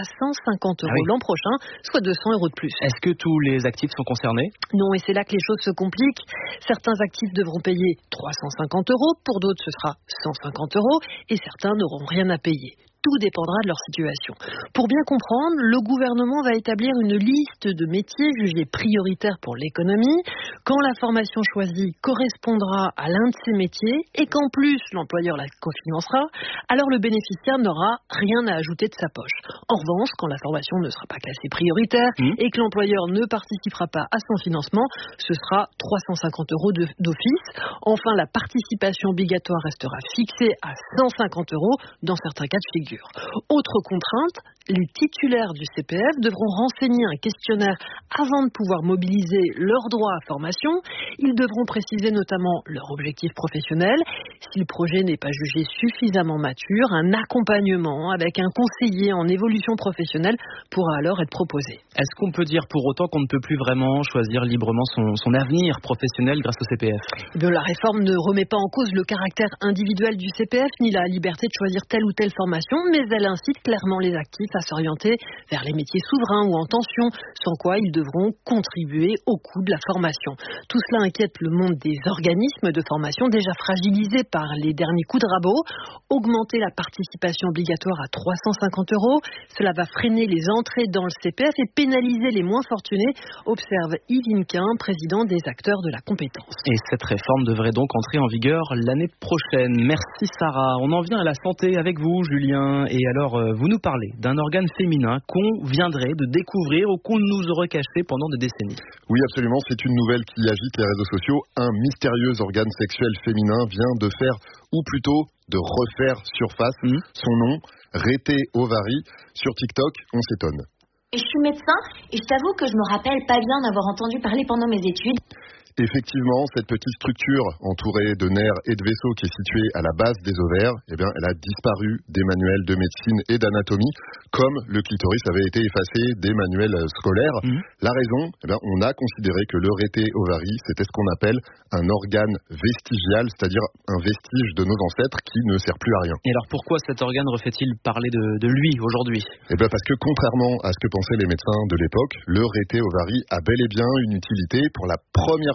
350 euros l'an prochain, soit 200 euros de plus. Est-ce que tous les actifs sont concernés ? Non, et c'est là que les choses se compliquent. Certains actifs devront payer 350 euros, pour d'autres ce sera 150 euros et certains n'auront rien à payer. Tout dépendra de leur situation. Pour bien comprendre, le gouvernement va établir une liste de métiers jugés prioritaires pour l'économie. Quand la formation choisie correspondra à l'un de ces métiers et qu'en plus l'employeur la cofinancera, alors le bénéficiaire n'aura rien à ajouter de sa poche. En revanche, quand la formation ne sera pas classée prioritaire et que l'employeur ne participera pas à son financement, ce sera 350 euros d'office. Enfin, la participation obligatoire restera fixée à 150 euros dans certains cas de figure. Autre contrainte, les titulaires du CPF devront renseigner un questionnaire avant de pouvoir mobiliser leurs droits à formation. Ils devront préciser notamment leur objectif professionnel. Si le projet n'est pas jugé suffisamment mature, un accompagnement avec un conseiller en évolution professionnelle pourra alors être proposé. Est-ce qu'on peut dire pour autant qu'on ne peut plus vraiment choisir librement son avenir professionnel grâce au CPF ? La réforme ne remet pas en cause le caractère individuel du CPF ni la liberté de choisir telle ou telle formation, mais elle incite clairement les actifs à s'orienter vers les métiers souverains ou en tension, sans quoi ils devront contribuer au coût de la formation. Tout cela inquiète le monde des organismes de formation déjà fragilisés par les derniers coups de rabot. Augmenter la participation obligatoire à 350 euros, cela va freiner les entrées dans le CPF et pénaliser les moins fortunés, observe Yves Inquin, président des acteurs de la compétence. Et cette réforme devrait donc entrer en vigueur l'année prochaine. Merci Sarah. On en vient à la santé avec vous, Julien. Et alors, vous nous parlez d'un organe féminin qu'on viendrait de découvrir ou qu'on nous aurait caché pendant des décennies. Oui, absolument. C'est une nouvelle qui agite les réseaux sociaux. Un mystérieux organe sexuel féminin vient de faire, ou plutôt de refaire surface. Son nom, Rété Ovary. Sur TikTok, on s'étonne. Je suis médecin et je t'avoue que je me rappelle pas bien d'avoir entendu parler pendant mes études. Effectivement, cette petite structure entourée de nerfs et de vaisseaux qui est située à la base des ovaires, elle a disparu des manuels de médecine et d'anatomie, comme le clitoris avait été effacé des manuels scolaires. La raison, on a considéré que le rété ovary, c'était ce qu'on appelle un organe vestigial, c'est-à-dire un vestige de nos ancêtres qui ne sert plus à rien. Et alors pourquoi cet organe refait-il parler de lui aujourd'hui ? Parce que contrairement à ce que pensaient les médecins de l'époque, le rété ovary a bel et bien une utilité. Pour la première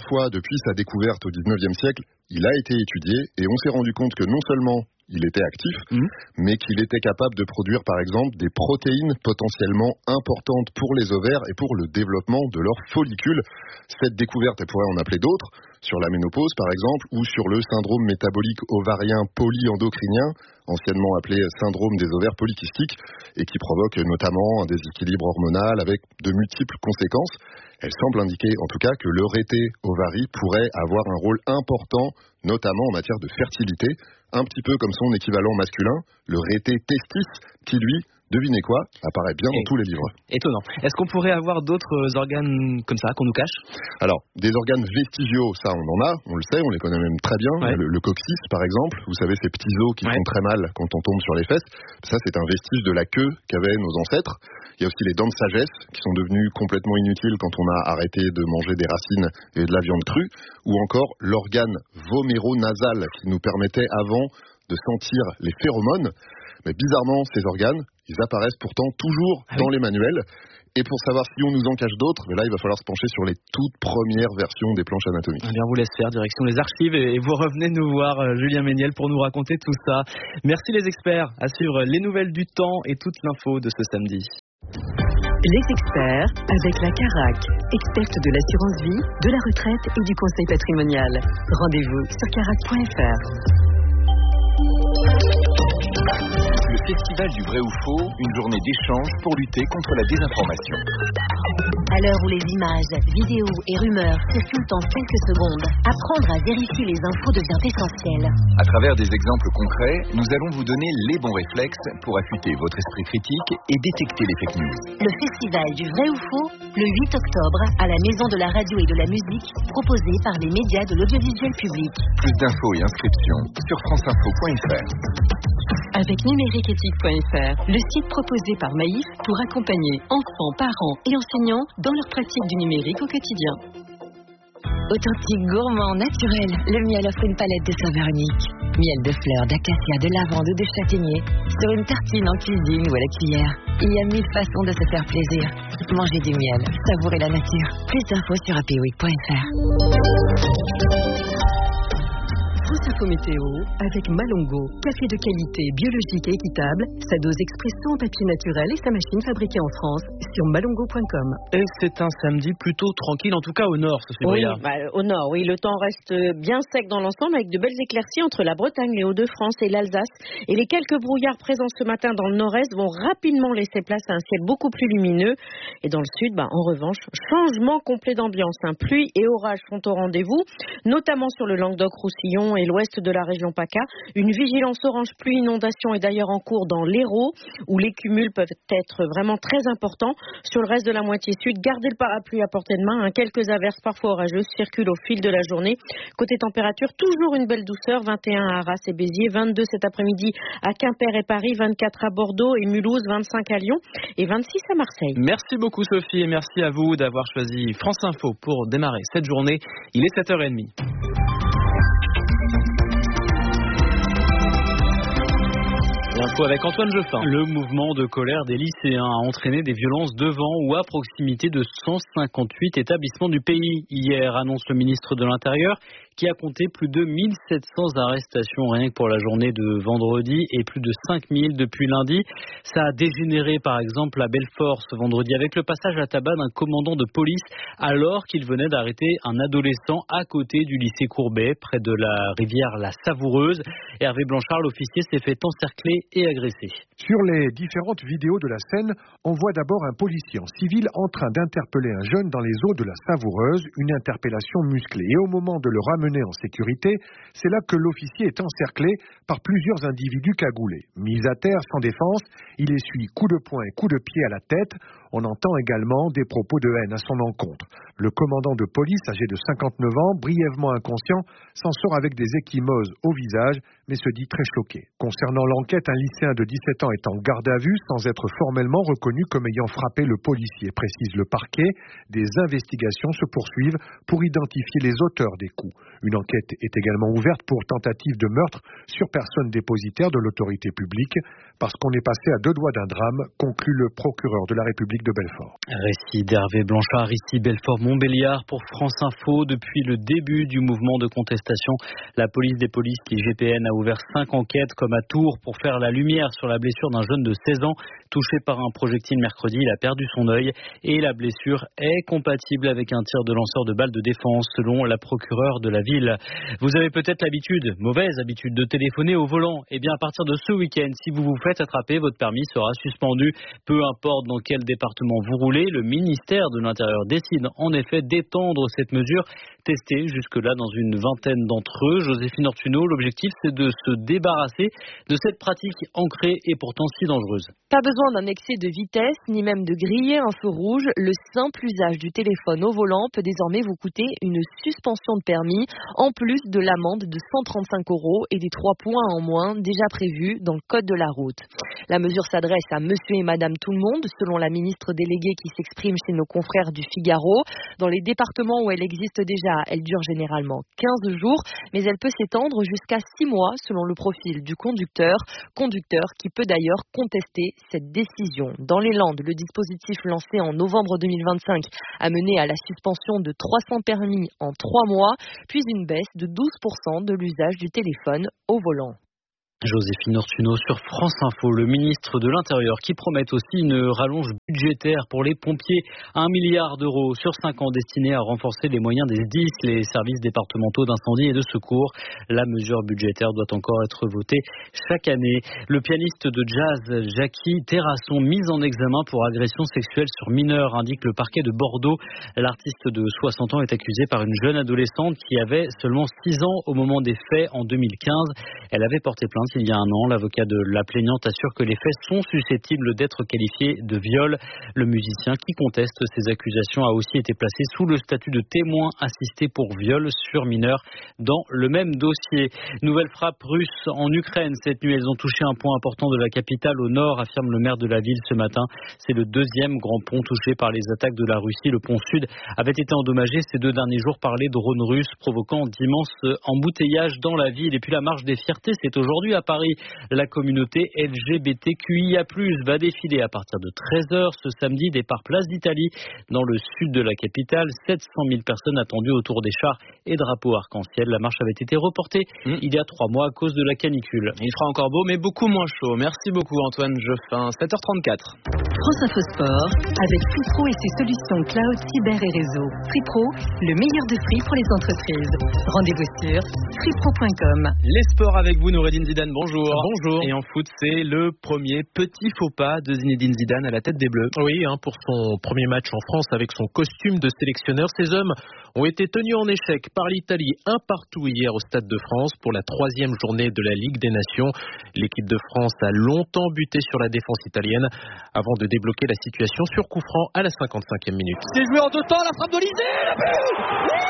fois depuis sa découverte au 19e siècle, il a été étudié et on s'est rendu compte que non seulement il était actif, mais qu'il était capable de produire par exemple des protéines potentiellement importantes pour les ovaires et pour le développement de leurs follicules. Cette découverte, elle pourrait en appeler d'autres, sur la ménopause par exemple, ou sur le syndrome métabolique ovarien polyendocrinien, anciennement appelé syndrome des ovaires polykystiques, et qui provoque notamment un déséquilibre hormonal avec de multiples conséquences. Elle semble indiquer en tout cas que le rété-ovarie pourrait avoir un rôle important, notamment en matière de fertilité, un petit peu comme son équivalent masculin, le rété-testis, qui lui, devinez quoi, apparaît bien dans tous les livres. Étonnant. Est-ce qu'on pourrait avoir d'autres organes comme ça qu'on nous cache ? Alors, des organes vestigiaux, ça on en a, on le sait, on les connaît même très bien. Ouais. Le coccyx par exemple, vous savez ces petits os qui font très mal quand on tombe sur les fesses, ça c'est un vestige de la queue qu'avaient nos ancêtres. Il y a aussi les dents de sagesse qui sont devenues complètement inutiles quand on a arrêté de manger des racines et de la viande crue, ou encore l'organe voméro-nasal qui nous permettait avant de sentir les phéromones. Mais bizarrement, ces organes, ils apparaissent pourtant toujours dans les manuels. Et pour savoir si on nous en cache d'autres, là, il va falloir se pencher sur les toutes premières versions des planches anatomiques. Eh bien, on vous laisse faire, direction les archives, et vous revenez nous voir, Julien Méniel, pour nous raconter tout ça. Merci les experts. À suivre les nouvelles du temps et toute l'info de ce samedi. Les experts avec la CARAC, experte de l'assurance vie, de la retraite et du conseil patrimonial. Rendez-vous sur carac.fr. Le festival du vrai ou faux, une journée d'échange pour lutter contre la désinformation. À l'heure où les images, vidéos et rumeurs circulent en quelques secondes, apprendre à vérifier les infos devient essentiel. À travers des exemples concrets, nous allons vous donner les bons réflexes pour affûter votre esprit critique et détecter les fake news. Le festival du vrai ou faux, le 8 octobre, à la Maison de la radio et de la musique, proposé par les médias de l'audiovisuel public. Plus d'infos et inscriptions sur franceinfo.fr. Avec numériqueéthique.fr, le site proposé par Maïf pour accompagner enfants, parents et enseignants dans leur pratique du numérique au quotidien. Authentique, gourmand, naturel, le miel offre une palette de saveurs uniques. Miel de fleurs, d'acacia, de lavande ou de châtaignier, sur une tartine en cuisine ou à la cuillère. Il y a 1000 façons de se faire plaisir. Mangez du miel, savourez la nature. Plus d'infos sur happyweek.fr. France Info Météo avec Malongo, café de qualité, biologique et équitable, sa dose expresso en papier naturel et sa machine fabriquée en France sur malongo.com. Et c'est un samedi plutôt tranquille, en tout cas au nord, Sophie Bria. Au nord, oui, le temps reste bien sec dans l'ensemble avec de belles éclaircies entre la Bretagne, les Hauts-de-France et l'Alsace. Et les quelques brouillards présents ce matin dans le nord-est vont rapidement laisser place à un ciel beaucoup plus lumineux. Et dans le sud, en revanche, changement complet d'ambiance. Pluie et orages sont au rendez-vous, notamment sur le Languedoc-Roussillon et l'ouest de la région PACA. Une vigilance orange pluie inondation est d'ailleurs en cours dans l'Hérault, où les cumuls peuvent être vraiment très importants. Sur le reste de la moitié sud, gardez le parapluie à portée de main. Quelques averses parfois orageuses circulent au fil de la journée. Côté température, toujours une belle douceur. 21 à Arras et Béziers, 22 cet après-midi à Quimper et Paris, 24 à Bordeaux et Mulhouse, 25 à Lyon et 26 à Marseille. Merci beaucoup Sophie et merci à vous d'avoir choisi France Info pour démarrer cette journée. Il est 7h30. L'info avec Antoine Geoffin. Le mouvement de colère des lycéens a entraîné des violences devant ou à proximité de 158 établissements du pays. Hier, annonce le ministre de l'Intérieur, qui a compté plus de 1700 arrestations rien que pour la journée de vendredi et plus de 5000 depuis lundi. Ça a dégénéré par exemple à Belfort ce vendredi avec le passage à tabac d'un commandant de police alors qu'il venait d'arrêter un adolescent à côté du lycée Courbet près de la rivière La Savoureuse. Hervé Blanchard, l'officier, s'est fait encercler et agressé. Sur les différentes vidéos de la scène, on voit d'abord un policier en civil en train d'interpeller un jeune dans les eaux de la Savoureuse, une interpellation musclée. Et au moment de le ramener en sécurité, c'est là que l'officier est encerclé par plusieurs individus cagoulés. Mis à terre sans défense, il essuie coups de poing et coups de pied à la tête. On entend également des propos de haine à son encontre. Le commandant de police, âgé de 59 ans, brièvement inconscient, s'en sort avec des ecchymoses au visage, mais se dit très choqué. Concernant l'enquête, un lycéen de 17 ans est en garde à vue sans être formellement reconnu comme ayant frappé le policier, précise le parquet. Des investigations se poursuivent pour identifier les auteurs des coups. Une enquête est également ouverte pour tentative de meurtre sur personne dépositaire de l'autorité publique, parce qu'on est passé à 2 doigts d'un drame, conclut le procureur de la République de Belfort. Récit d'Hervé Blanchard, ici Belfort. Montbéliard pour France Info. Depuis le début du mouvement de contestation, la police des polices IGPN a ouvert 5 enquêtes comme à Tours pour faire la lumière sur la blessure d'un jeune de 16 ans touché par un projectile mercredi. Il a perdu son œil et la blessure est compatible avec un tir de lanceur de balles de défense selon la procureure de la ville. Vous avez peut-être l'habitude, mauvaise habitude, de téléphoner au volant. Eh bien, à partir de ce week-end, si vous vous faites attraper, votre permis sera suspendu. Peu importe dans quel département vous roulez, le ministère de l'Intérieur décide en effet d'étendre cette mesure testée jusque-là dans une vingtaine d'entre eux. Joséphine Ortuno, l'objectif c'est de se débarrasser de cette pratique ancrée et pourtant si dangereuse. Pas besoin d'un excès de vitesse, ni même de griller un feu rouge. Le simple usage du téléphone au volant peut désormais vous coûter une suspension de permis, en plus de l'amende de 135 € et des 3 points en moins déjà prévus dans le code de la route. La mesure s'adresse à monsieur et madame tout le monde, selon la ministre déléguée qui s'exprime chez nos confrères du Figaro. Dans les départements où elle existe déjà, elle dure généralement 15 jours, mais elle peut s'étendre jusqu'à 6 mois selon le profil du conducteur qui peut d'ailleurs contester cette décision. Dans les Landes, le dispositif lancé en novembre 2025 a mené à la suspension de 300 permis en 3 mois, puis une baisse de 12% de l'usage du téléphone au volant. Joséphine Ortuno sur France Info, le ministre de l'Intérieur qui promet aussi une rallonge budgétaire pour les pompiers, 1 milliard d'euros sur 5 ans destinés à renforcer les moyens des SDIS, les services départementaux d'incendie et de secours. La mesure budgétaire doit encore être votée chaque année. Le pianiste de jazz Jackie Terrasson, mis en examen pour agression sexuelle sur mineur, indique le parquet de Bordeaux. L'artiste de 60 ans est accusé par une jeune adolescente qui avait seulement 6 ans au moment des faits en 2015. Elle avait porté plainte il y a un an. L'avocat de la plaignante assure que les faits sont susceptibles d'être qualifiés de viol. Le musicien qui conteste ces accusations a aussi été placé sous le statut de témoin assisté pour viol sur mineur dans le même dossier. Nouvelle frappe russe en Ukraine. Cette nuit, elles ont touché un point important de la capitale au nord, affirme le maire de la ville ce matin. C'est le 2e grand pont touché par les attaques de la Russie. Le pont sud avait été endommagé ces 2 derniers jours par les drones russes, provoquant d'immenses embouteillages dans la ville. Et puis la marche des fiertés, c'est aujourd'hui à Paris. La communauté LGBTQIA+ va défiler à partir de 13h ce samedi, départ place d'Italie dans le sud de la capitale. 700 000 personnes attendues autour des chars et drapeaux arc-en-ciel. La marche avait été reportée il y a 3 mois à cause de la canicule. Il fera encore beau mais beaucoup moins chaud. Merci beaucoup Antoine Geoffin. 7h34. France Info Sport avec Free-Pro et ses solutions cloud, cyber et réseau. Free-Pro, le meilleur de Free pour les entreprises. Rendez-vous sur freepro.com. Les sports avec vous, Noureddine Zidane, bonjour. Bonjour. Et en foot, c'est le premier petit faux pas de Zinedine Zidane à la tête des Bleus. Oui, pour son premier match en France avec son costume de sélectionneur, ces hommes ont été tenus en échec par l'Italie 1-1 hier au Stade de France pour la 3e journée de la Ligue des Nations. L'équipe de France a longtemps buté sur la défense italienne avant de débloquer la situation sur coup franc à la 55e minute. C'est joué en 2 temps, la frappe d'Olysée, le but!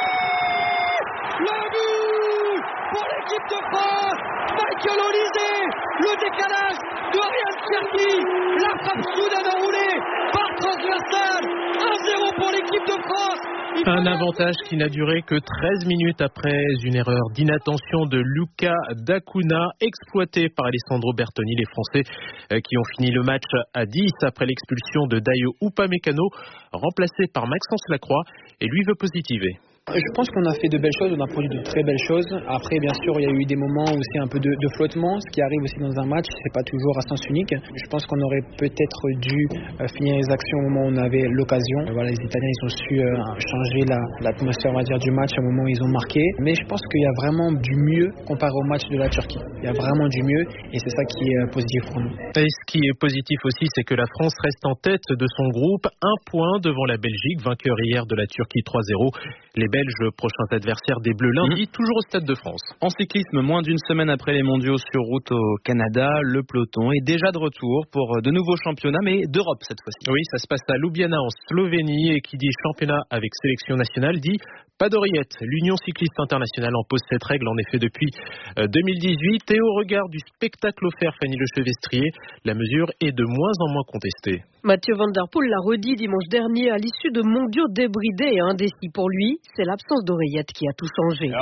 Le but pour l'équipe de France, Michael Olysée, le décalage de Ryan Cherki, la frappe soudaine enroulée par transversale, 1-0 pour l'équipe de France. Un avantage qui n'a duré que 13 minutes après une erreur d'inattention de Luca D'Acuna, exploité par Alessandro Bertoni. Les Français qui ont fini le match à 10 après l'expulsion de Dayo Upamecano, remplacé par Maxence Lacroix, et lui veut positiver. Je pense qu'on a fait de belles choses, on a produit de très belles choses. Après, bien sûr, il y a eu des moments où c'est un peu de flottement, ce qui arrive aussi dans un match, c'est pas toujours à sens unique. Je pense qu'on aurait peut-être dû finir les actions au moment où on avait l'occasion. Voilà, les Italiens, ils ont su changer l'atmosphère, on va dire, du match au moment où ils ont marqué. Mais je pense qu'il y a vraiment du mieux comparé au match de la Turquie. Il y a vraiment du mieux et c'est ça qui est positif pour nous. Et ce qui est positif aussi, c'est que la France reste en tête de son groupe, 1 point devant la Belgique, vainqueur hier de la Turquie 3-0. Les Belges, prochains adversaires des Bleus lundi, toujours au Stade de France. En cyclisme, moins d'une semaine après les mondiaux sur route au Canada, le peloton est déjà de retour pour de nouveaux championnats, mais d'Europe cette fois-ci. Oui, ça se passe à Ljubljana en Slovénie et qui dit championnat avec sélection nationale dit pas d'oreillette. L'Union cycliste internationale en pose cette règle en effet depuis 2018 et au regard du spectacle offert, Fanny Lechevestrier, la mesure est de moins en moins contestée. Mathieu Van Der Poel l'a redit dimanche dernier à l'issue de mondiaux débridés et indécis pour lui. c'est l'absence d'oreillettes qui a tout changé.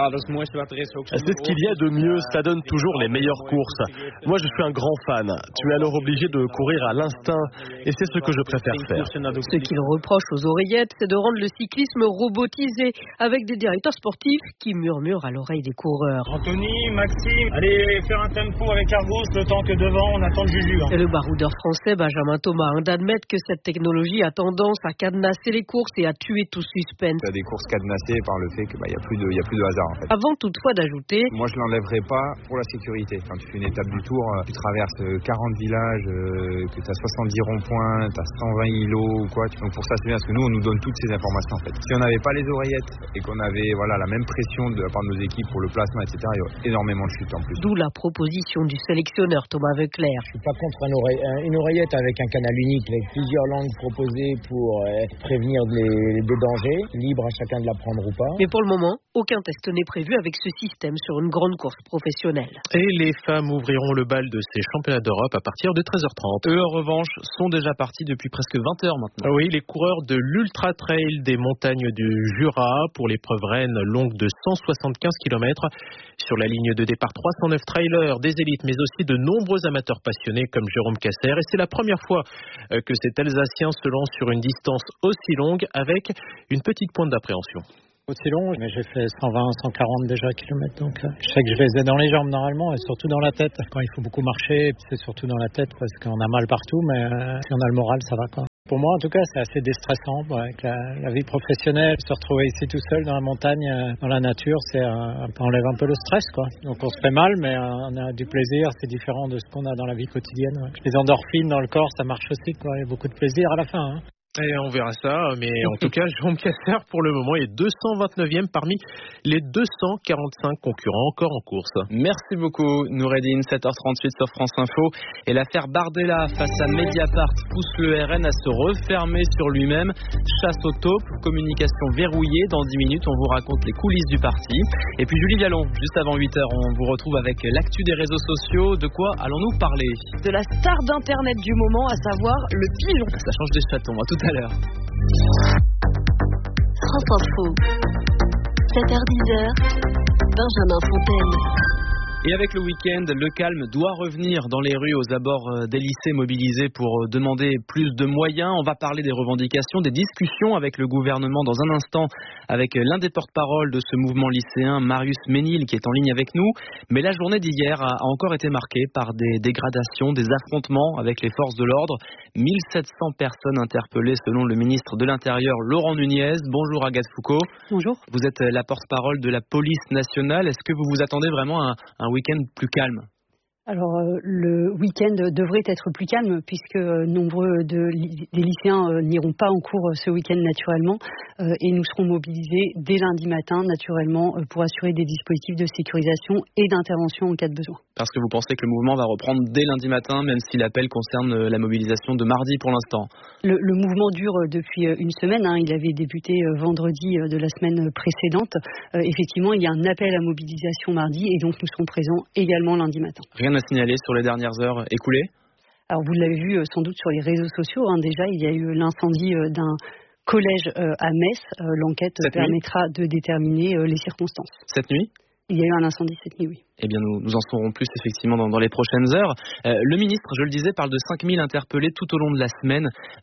C'est ce qu'il y a de mieux, ça donne toujours les meilleures courses. Moi, je suis un grand fan. Tu es alors obligé de courir à l'instinct et c'est ce que je préfère faire. Ce qu'il reproche aux oreillettes, c'est de rendre le cyclisme robotisé avec des directeurs sportifs qui murmurent à l'oreille des coureurs. Anthony, Maxime, allez faire un tempo avec Argos le temps que devant on attend le juju. Et le baroudeur français Benjamin Thomas d'admettre que cette technologie a tendance à cadenasser les courses et à tuer tout suspense. Il y a des courses cadenassées par le fait qu'il n'y a plus de hasard. En fait. Avant toutefois d'ajouter... Moi je l'enlèverai pas pour la sécurité. Quand tu fais une étape du Tour, tu traverses 40 villages, que tu as 70 ronds-points, tu as 120 îlots ou quoi. Donc pour ça c'est bien parce que nous on nous donne toutes ces informations en fait. Si on n'avait pas les oreillettes et qu'on avait la même pression de la part de nos équipes pour le placement etc, il y a énormément de chutes en plus. D'où la proposition du sélectionneur Thomas Veuclair. Je suis pas contre une oreillette avec un canal unique, avec plusieurs langues proposées pour prévenir des dangers, libre à chacun de la prendre ou pas. Mais pour le moment, aucun test n'est prévu avec ce système sur une grande course professionnelle. Et les femmes ouvriront le bal de ces championnats d'Europe à partir de 13h30. Eux, en revanche, sont déjà partis depuis presque 20h maintenant. Oui, les coureurs de l'Ultra Trail des montagnes du Jura pour l'épreuve reine longue de 175 km. Sur la ligne de départ, 309 trailers, des élites, mais aussi de nombreux amateurs passionnés comme Jérôme Casser. Et c'est la première fois que cet Alsacien se lance sur une distance aussi longue avec une petite pointe d'appréhension. Aussi long, mais j'ai fait 120, 140 déjà kilomètres, donc je sais que je les ai dans les jambes normalement et surtout dans la tête. Quand il faut beaucoup marcher, c'est surtout dans la tête parce qu'on a mal partout, mais si on a le moral, ça va quoi. Pour moi, en tout cas, c'est assez déstressant avec la vie professionnelle. Se retrouver ici tout seul dans la montagne, dans la nature, ça enlève un peu le stress, quoi. Donc on se fait mal, mais on a du plaisir. C'est différent de ce qu'on a dans la vie quotidienne. Ouais. Les endorphines dans le corps, ça marche aussi, quoi. Il y a beaucoup de plaisir à la fin. Hein. Et on verra ça, mais en tout cas, Jérôme Casser, pour le moment, est 229e parmi les 245 concurrents encore en course. Merci beaucoup, Noureddine, 7h38 sur France Info. Et l'affaire Bardella face à Mediapart pousse le RN à se refermer sur lui-même. Chasse aux taupes, communication verrouillée. Dans 10 minutes, on vous raconte les coulisses du parti. Et puis Julie Vialon, juste avant 8h, on vous retrouve avec l'actu des réseaux sociaux. De quoi allons-nous parler? De la star d'Internet du moment, à savoir le pigeon. Ça change des chatons, à tout à l'heure. France Info, 7h-10h, Benjamin Fontaine. Et avec le week-end, le calme doit revenir dans les rues aux abords des lycées mobilisés pour demander plus de moyens. On va parler des revendications, des discussions avec le gouvernement dans un instant avec l'un des porte-paroles de ce mouvement lycéen, Marius Ménil, qui est en ligne avec nous. Mais la journée d'hier a encore été marquée par des dégradations, des affrontements avec les forces de l'ordre. 1700 personnes interpellées selon le ministre de l'Intérieur, Laurent Nunez. Bonjour Agathe Foucault. Bonjour. Vous êtes la porte-parole de la police nationale. Est-ce que vous vous attendez vraiment à un week-end plus calme? Alors, le week-end devrait être plus calme puisque nombreux des lycéens n'iront pas en cours ce week-end naturellement et nous serons mobilisés dès lundi matin naturellement pour assurer des dispositifs de sécurisation et d'intervention en cas de besoin. Parce que vous pensez que le mouvement va reprendre dès lundi matin, même si l'appel concerne la mobilisation de mardi pour l'instant? Le mouvement dure depuis une semaine. Il avait débuté vendredi de la semaine précédente. Effectivement, il y a un appel à mobilisation mardi et donc nous serons présents également lundi matin. Rien à signaler sur les dernières heures écoulées? Alors vous l'avez vu sans doute sur les réseaux sociaux. Déjà, il y a eu l'incendie d'un collège à Metz. L'enquête permettra de déterminer les circonstances. Cette nuit? Il y a eu un incendie cette nuit, oui. Eh bien, nous en saurons plus effectivement dans les prochaines heures. Le ministre, je le disais, parle de 5000 interpellés tout au long de la semaine.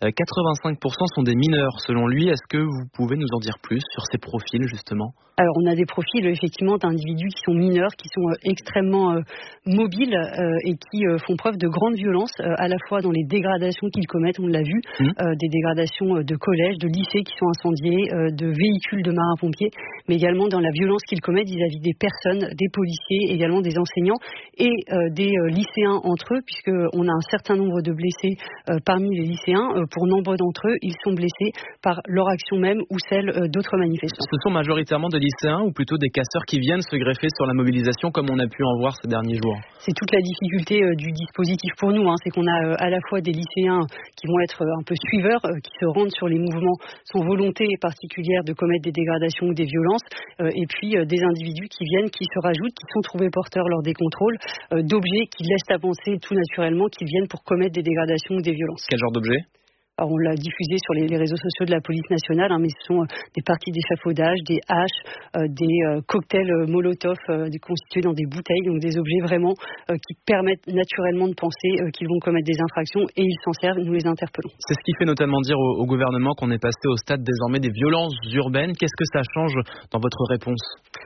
85% sont des mineurs, selon lui. Est-ce que vous pouvez nous en dire plus sur ces profils, justement? Alors, on a des profils, effectivement, d'individus qui sont mineurs, qui sont extrêmement mobiles et qui font preuve de grande violence, à la fois dans les dégradations qu'ils commettent, on l'a vu, des dégradations de collèges, de lycées qui sont incendiés, de véhicules de marins-pompiers, mais également dans la violence qu'ils commettent vis-à-vis des personnes, des policiers, également des enseignants et des lycéens entre eux, puisqu'on a un certain nombre de blessés parmi les lycéens. Pour nombre d'entre eux, ils sont blessés par leur action même ou celle d'autres manifestants. Ce sont majoritairement des lycéens ou plutôt des casseurs qui viennent se greffer sur la mobilisation comme on a pu en voir ces derniers jours? C'est toute la difficulté du dispositif pour nous, c'est qu'on a à la fois des lycéens qui vont être un peu suiveurs, qui se rendent sur les mouvements sans volonté particulière de commettre des dégradations ou des violences, et puis des individus qui viennent, qui se rajoutent, qui sont trouvés porteurs lors des contrôles d'objets qui laissent à penser tout naturellement qu'ils viennent pour commettre des dégradations ou des violences. Quel genre d'objets? Alors, on l'a diffusé sur les réseaux sociaux de la police nationale, mais ce sont des parties d'échafaudage, des haches, des cocktails Molotov constitués dans des bouteilles, donc des objets vraiment qui permettent naturellement de penser qu'ils vont commettre des infractions, et ils s'en servent, nous les interpellons. C'est ce qui fait notamment dire au gouvernement qu'on est passé au stade désormais des violences urbaines. Qu'est-ce que ça change dans votre réponse ?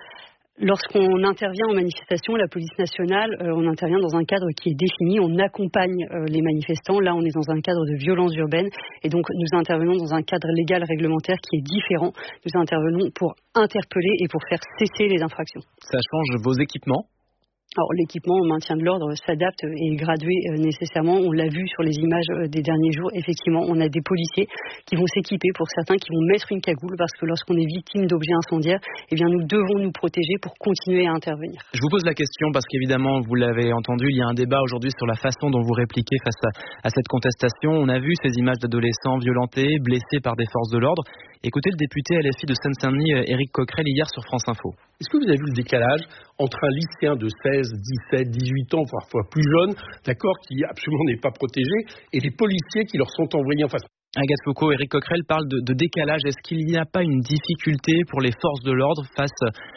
Lorsqu'on intervient en manifestation, la police nationale, on intervient dans un cadre qui est défini, on accompagne les manifestants. Là, on est dans un cadre de violence urbaine et donc nous intervenons dans un cadre légal réglementaire qui est différent. Nous intervenons pour interpeller et pour faire cesser les infractions. Ça change vos équipements ? Alors l'équipement au maintien de l'ordre s'adapte et est gradué nécessairement. On l'a vu sur les images des derniers jours. Effectivement, on a des policiers qui vont s'équiper, pour certains qui vont mettre une cagoule, parce que lorsqu'on est victime d'objets incendiaires, nous devons nous protéger pour continuer à intervenir. Je vous pose la question parce qu'évidemment, vous l'avez entendu, il y a un débat aujourd'hui sur la façon dont vous répliquez face à cette contestation. On a vu ces images d'adolescents violentés, blessés par des forces de l'ordre. Écoutez le député LFI de Seine-Saint-Denis, Éric Coquerel, hier sur France Info. Est-ce que vous avez vu le décalage entre un lycéen de 16, 17, 18 ans, parfois plus jeune, d'accord, qui absolument n'est pas protégé, et les policiers qui leur sont envoyés en face? Agathe Foucault, Éric Coquerel parle de décalage. Est-ce qu'il n'y a pas une difficulté pour les forces de l'ordre face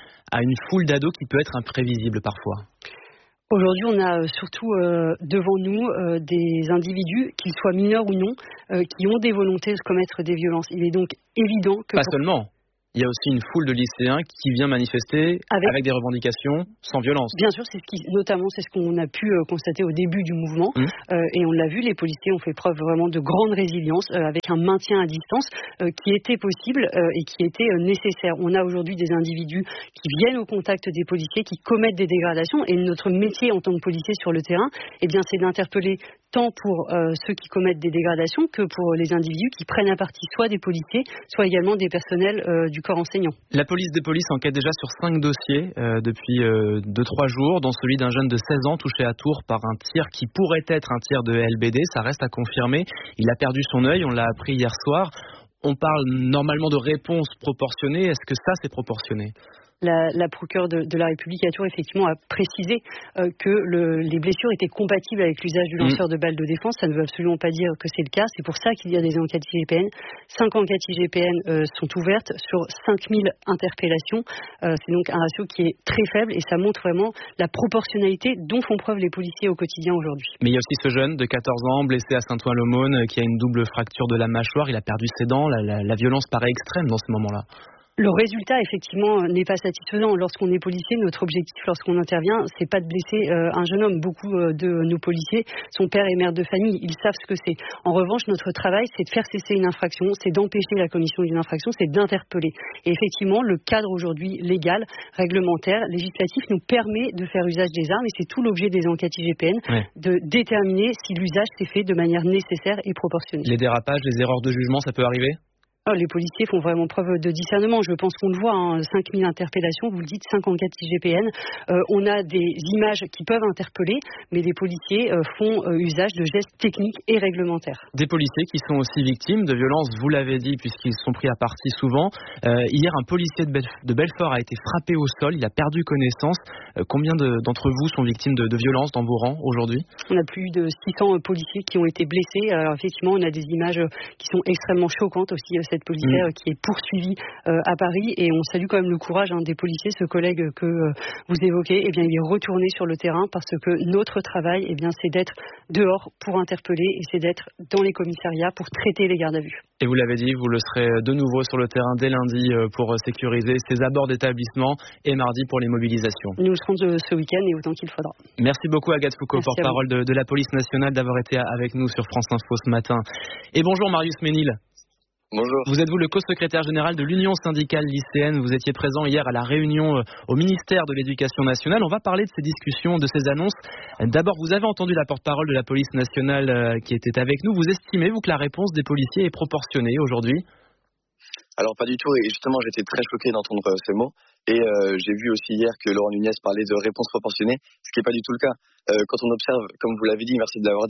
à une foule d'ados qui peut être imprévisible parfois ? Aujourd'hui, on a surtout devant nous des individus, qu'ils soient mineurs ou non, qui ont des volontés de commettre des violences. Il est donc évident que... Pas seulement. Il y a aussi une foule de lycéens qui vient manifester avec des revendications sans violence. Bien sûr, c'est ce qu'on a pu constater au début du mouvement. Et on l'a vu, les policiers ont fait preuve vraiment de grande résilience avec un maintien à distance qui était possible et qui était nécessaire. On a aujourd'hui des individus qui viennent au contact des policiers, qui commettent des dégradations. Et notre métier en tant que policier sur le terrain, c'est d'interpeller tant pour ceux qui commettent des dégradations que pour les individus qui prennent à partie soit des policiers, soit également des personnels du corps enseignant. La police des polices enquête déjà sur 5 dossiers depuis 2-3 jours, dont celui d'un jeune de 16 ans touché à Tours par un tir qui pourrait être un tir de LBD. Ça reste à confirmer. Il a perdu son œil, on l'a appris hier soir. On parle normalement de réponse proportionnée. Est-ce que ça, c'est proportionné ? La procureure de la République à Tours, effectivement, a précisé que les blessures étaient compatibles avec l'usage du lanceur de balles de défense. Ça ne veut absolument pas dire que c'est le cas. C'est pour ça qu'il y a des enquêtes IGPN. 5 enquêtes IGPN sont ouvertes sur 5000 interpellations. C'est donc un ratio qui est très faible et ça montre vraiment la proportionnalité dont font preuve les policiers au quotidien aujourd'hui. Mais il y a aussi ce jeune de 14 ans, blessé à Saint-Ouen-l'Aumône, qui a une double fracture de la mâchoire. Il a perdu ses dents. La violence paraît extrême dans ce moment-là. Le résultat, effectivement, n'est pas satisfaisant. Lorsqu'on est policier, notre objectif, lorsqu'on intervient, c'est pas de blesser un jeune homme. Beaucoup de nos policiers sont pères et mères de famille. Ils savent ce que c'est. En revanche, notre travail, c'est de faire cesser une infraction, c'est d'empêcher la commission d'une infraction, c'est d'interpeller. Et effectivement, le cadre aujourd'hui légal, réglementaire, législatif nous permet de faire usage des armes et c'est tout l'objet des enquêtes IGPN, de déterminer si l'usage s'est fait de manière nécessaire et proportionnée. Les dérapages, les erreurs de jugement, ça peut arriver ? Les policiers font vraiment preuve de discernement. Je pense qu'on le voit, 5000 interpellations, vous le dites, 5 enquêtes IGPN. On a des images qui peuvent interpeller, mais les policiers font usage de gestes techniques et réglementaires. Des policiers qui sont aussi victimes de violences, vous l'avez dit, puisqu'ils sont pris à partie souvent. Hier, un policier de Belfort a été frappé au sol, il a perdu connaissance. Combien d'entre vous sont victimes de violences dans vos rangs aujourd'hui ? On a plus de 600 policiers qui ont été blessés. Alors effectivement, on a des images qui sont extrêmement choquantes aussi. Cette policière qui est poursuivie à Paris et on salue quand même le courage des policiers. Ce collègue que vous évoquez, il est retourné sur le terrain parce que notre travail, c'est d'être dehors pour interpeller et c'est d'être dans les commissariats pour traiter les gardes à vue. Et vous l'avez dit, vous le serez de nouveau sur le terrain dès lundi pour sécuriser ces abords d'établissement et mardi pour les mobilisations. Nous le serons ce week-end et autant qu'il faudra. Merci beaucoup Agathe Foucault, porte-parole de la police nationale, d'avoir été avec nous sur France Info ce matin. Et bonjour Marius Ménil. Bonjour. Vous êtes le co-secrétaire général de l'Union syndicale lycéenne. Vous étiez présent hier à la réunion au ministère de l'Éducation nationale. On va parler de ces discussions, de ces annonces. D'abord, vous avez entendu la porte-parole de la police nationale qui était avec nous. Vous estimez, vous, que la réponse des policiers est proportionnée aujourd'hui ? Alors pas du tout, et justement j'étais très choqué d'entendre ces mots. Et j'ai vu aussi hier que Laurent Nunez parlait de réponse proportionnée, ce qui n'est pas du tout le cas. Quand on observe, comme vous l'avez dit, merci de l'avoir dit,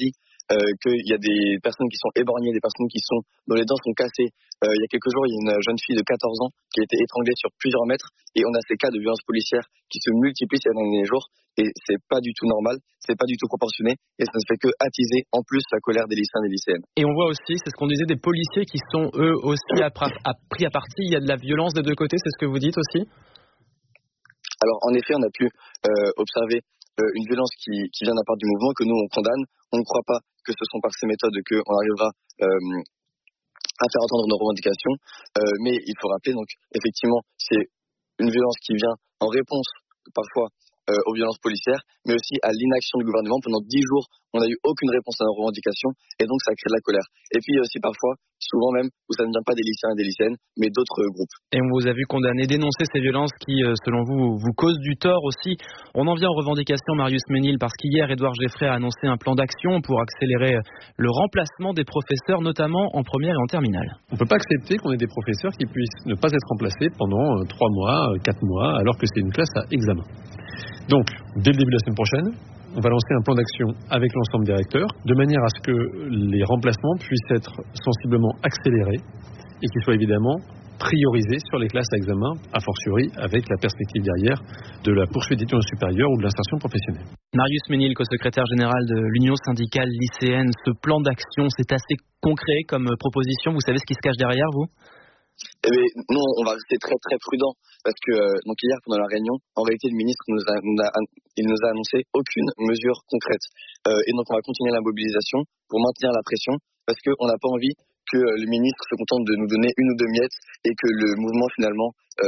qu'il y a des personnes qui sont éborgnées, des personnes dont les dents sont cassées. Il y a quelques jours, il y a une jeune fille de 14 ans qui a été étranglée sur plusieurs mètres, et on a ces cas de violences policières qui se multiplient ces derniers jours, et c'est pas du tout normal, c'est pas du tout proportionné, et ça ne fait que attiser en plus la colère des lycéens et des lycéennes. Et on voit aussi, c'est ce qu'on disait, des policiers qui sont eux aussi pris à partie. Il y a de la violence des deux côtés, c'est ce que vous dites aussi? Alors en effet, on a pu observer une violence qui vient d'un part du mouvement, que nous on condamne. On ne croit pas que ce sont par ces méthodes qu'on arrivera à faire entendre nos revendications, mais il faut rappeler, donc effectivement, c'est une violence qui vient en réponse parfois aux violences policières, mais aussi à l'inaction du gouvernement. Pendant 10 jours, on n'a eu aucune réponse à nos revendications, et donc ça crée de la colère. Et puis aussi parfois, souvent même, où ça ne vient pas des lycéens et des lycéennes, mais d'autres groupes. Et on vous a vu condamner, dénoncer ces violences qui, selon vous causent du tort aussi. On en vient aux revendications, Marius Ménil, parce qu'hier, Édouard Geffray a annoncé un plan d'action pour accélérer le remplacement des professeurs, notamment en première et en terminale. On ne peut pas accepter qu'on ait des professeurs qui puissent ne pas être remplacés pendant 3 mois, 4 mois, alors que c'est une classe à examen. Donc, dès le début de la semaine prochaine, on va lancer un plan d'action avec l'ensemble des recteurs, de manière à ce que les remplacements puissent être sensiblement accélérés et qu'ils soient évidemment priorisés sur les classes à examen, a fortiori avec la perspective derrière de la poursuite d'études supérieures ou de l'insertion professionnelle. Marius Ménil, co-secrétaire général de l'Union syndicale lycéenne, ce plan d'action, c'est assez concret comme proposition. Vous savez ce qui se cache derrière, vous ? Eh bien, nous, on va rester très très prudent parce que donc hier pendant la réunion, en réalité le ministre nous a annoncé aucune mesure concrète et donc on va continuer la mobilisation pour maintenir la pression parce qu'on n'a pas envie que le ministre se contente de nous donner 1 ou 2 miettes et que le mouvement finalement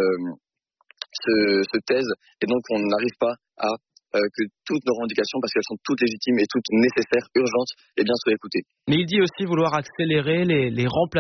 se taise et donc on n'arrive pas à que toutes nos revendications, parce qu'elles sont toutes légitimes et toutes nécessaires, urgentes, eh bien soient écoutées. Mais il dit aussi vouloir accélérer les remplacements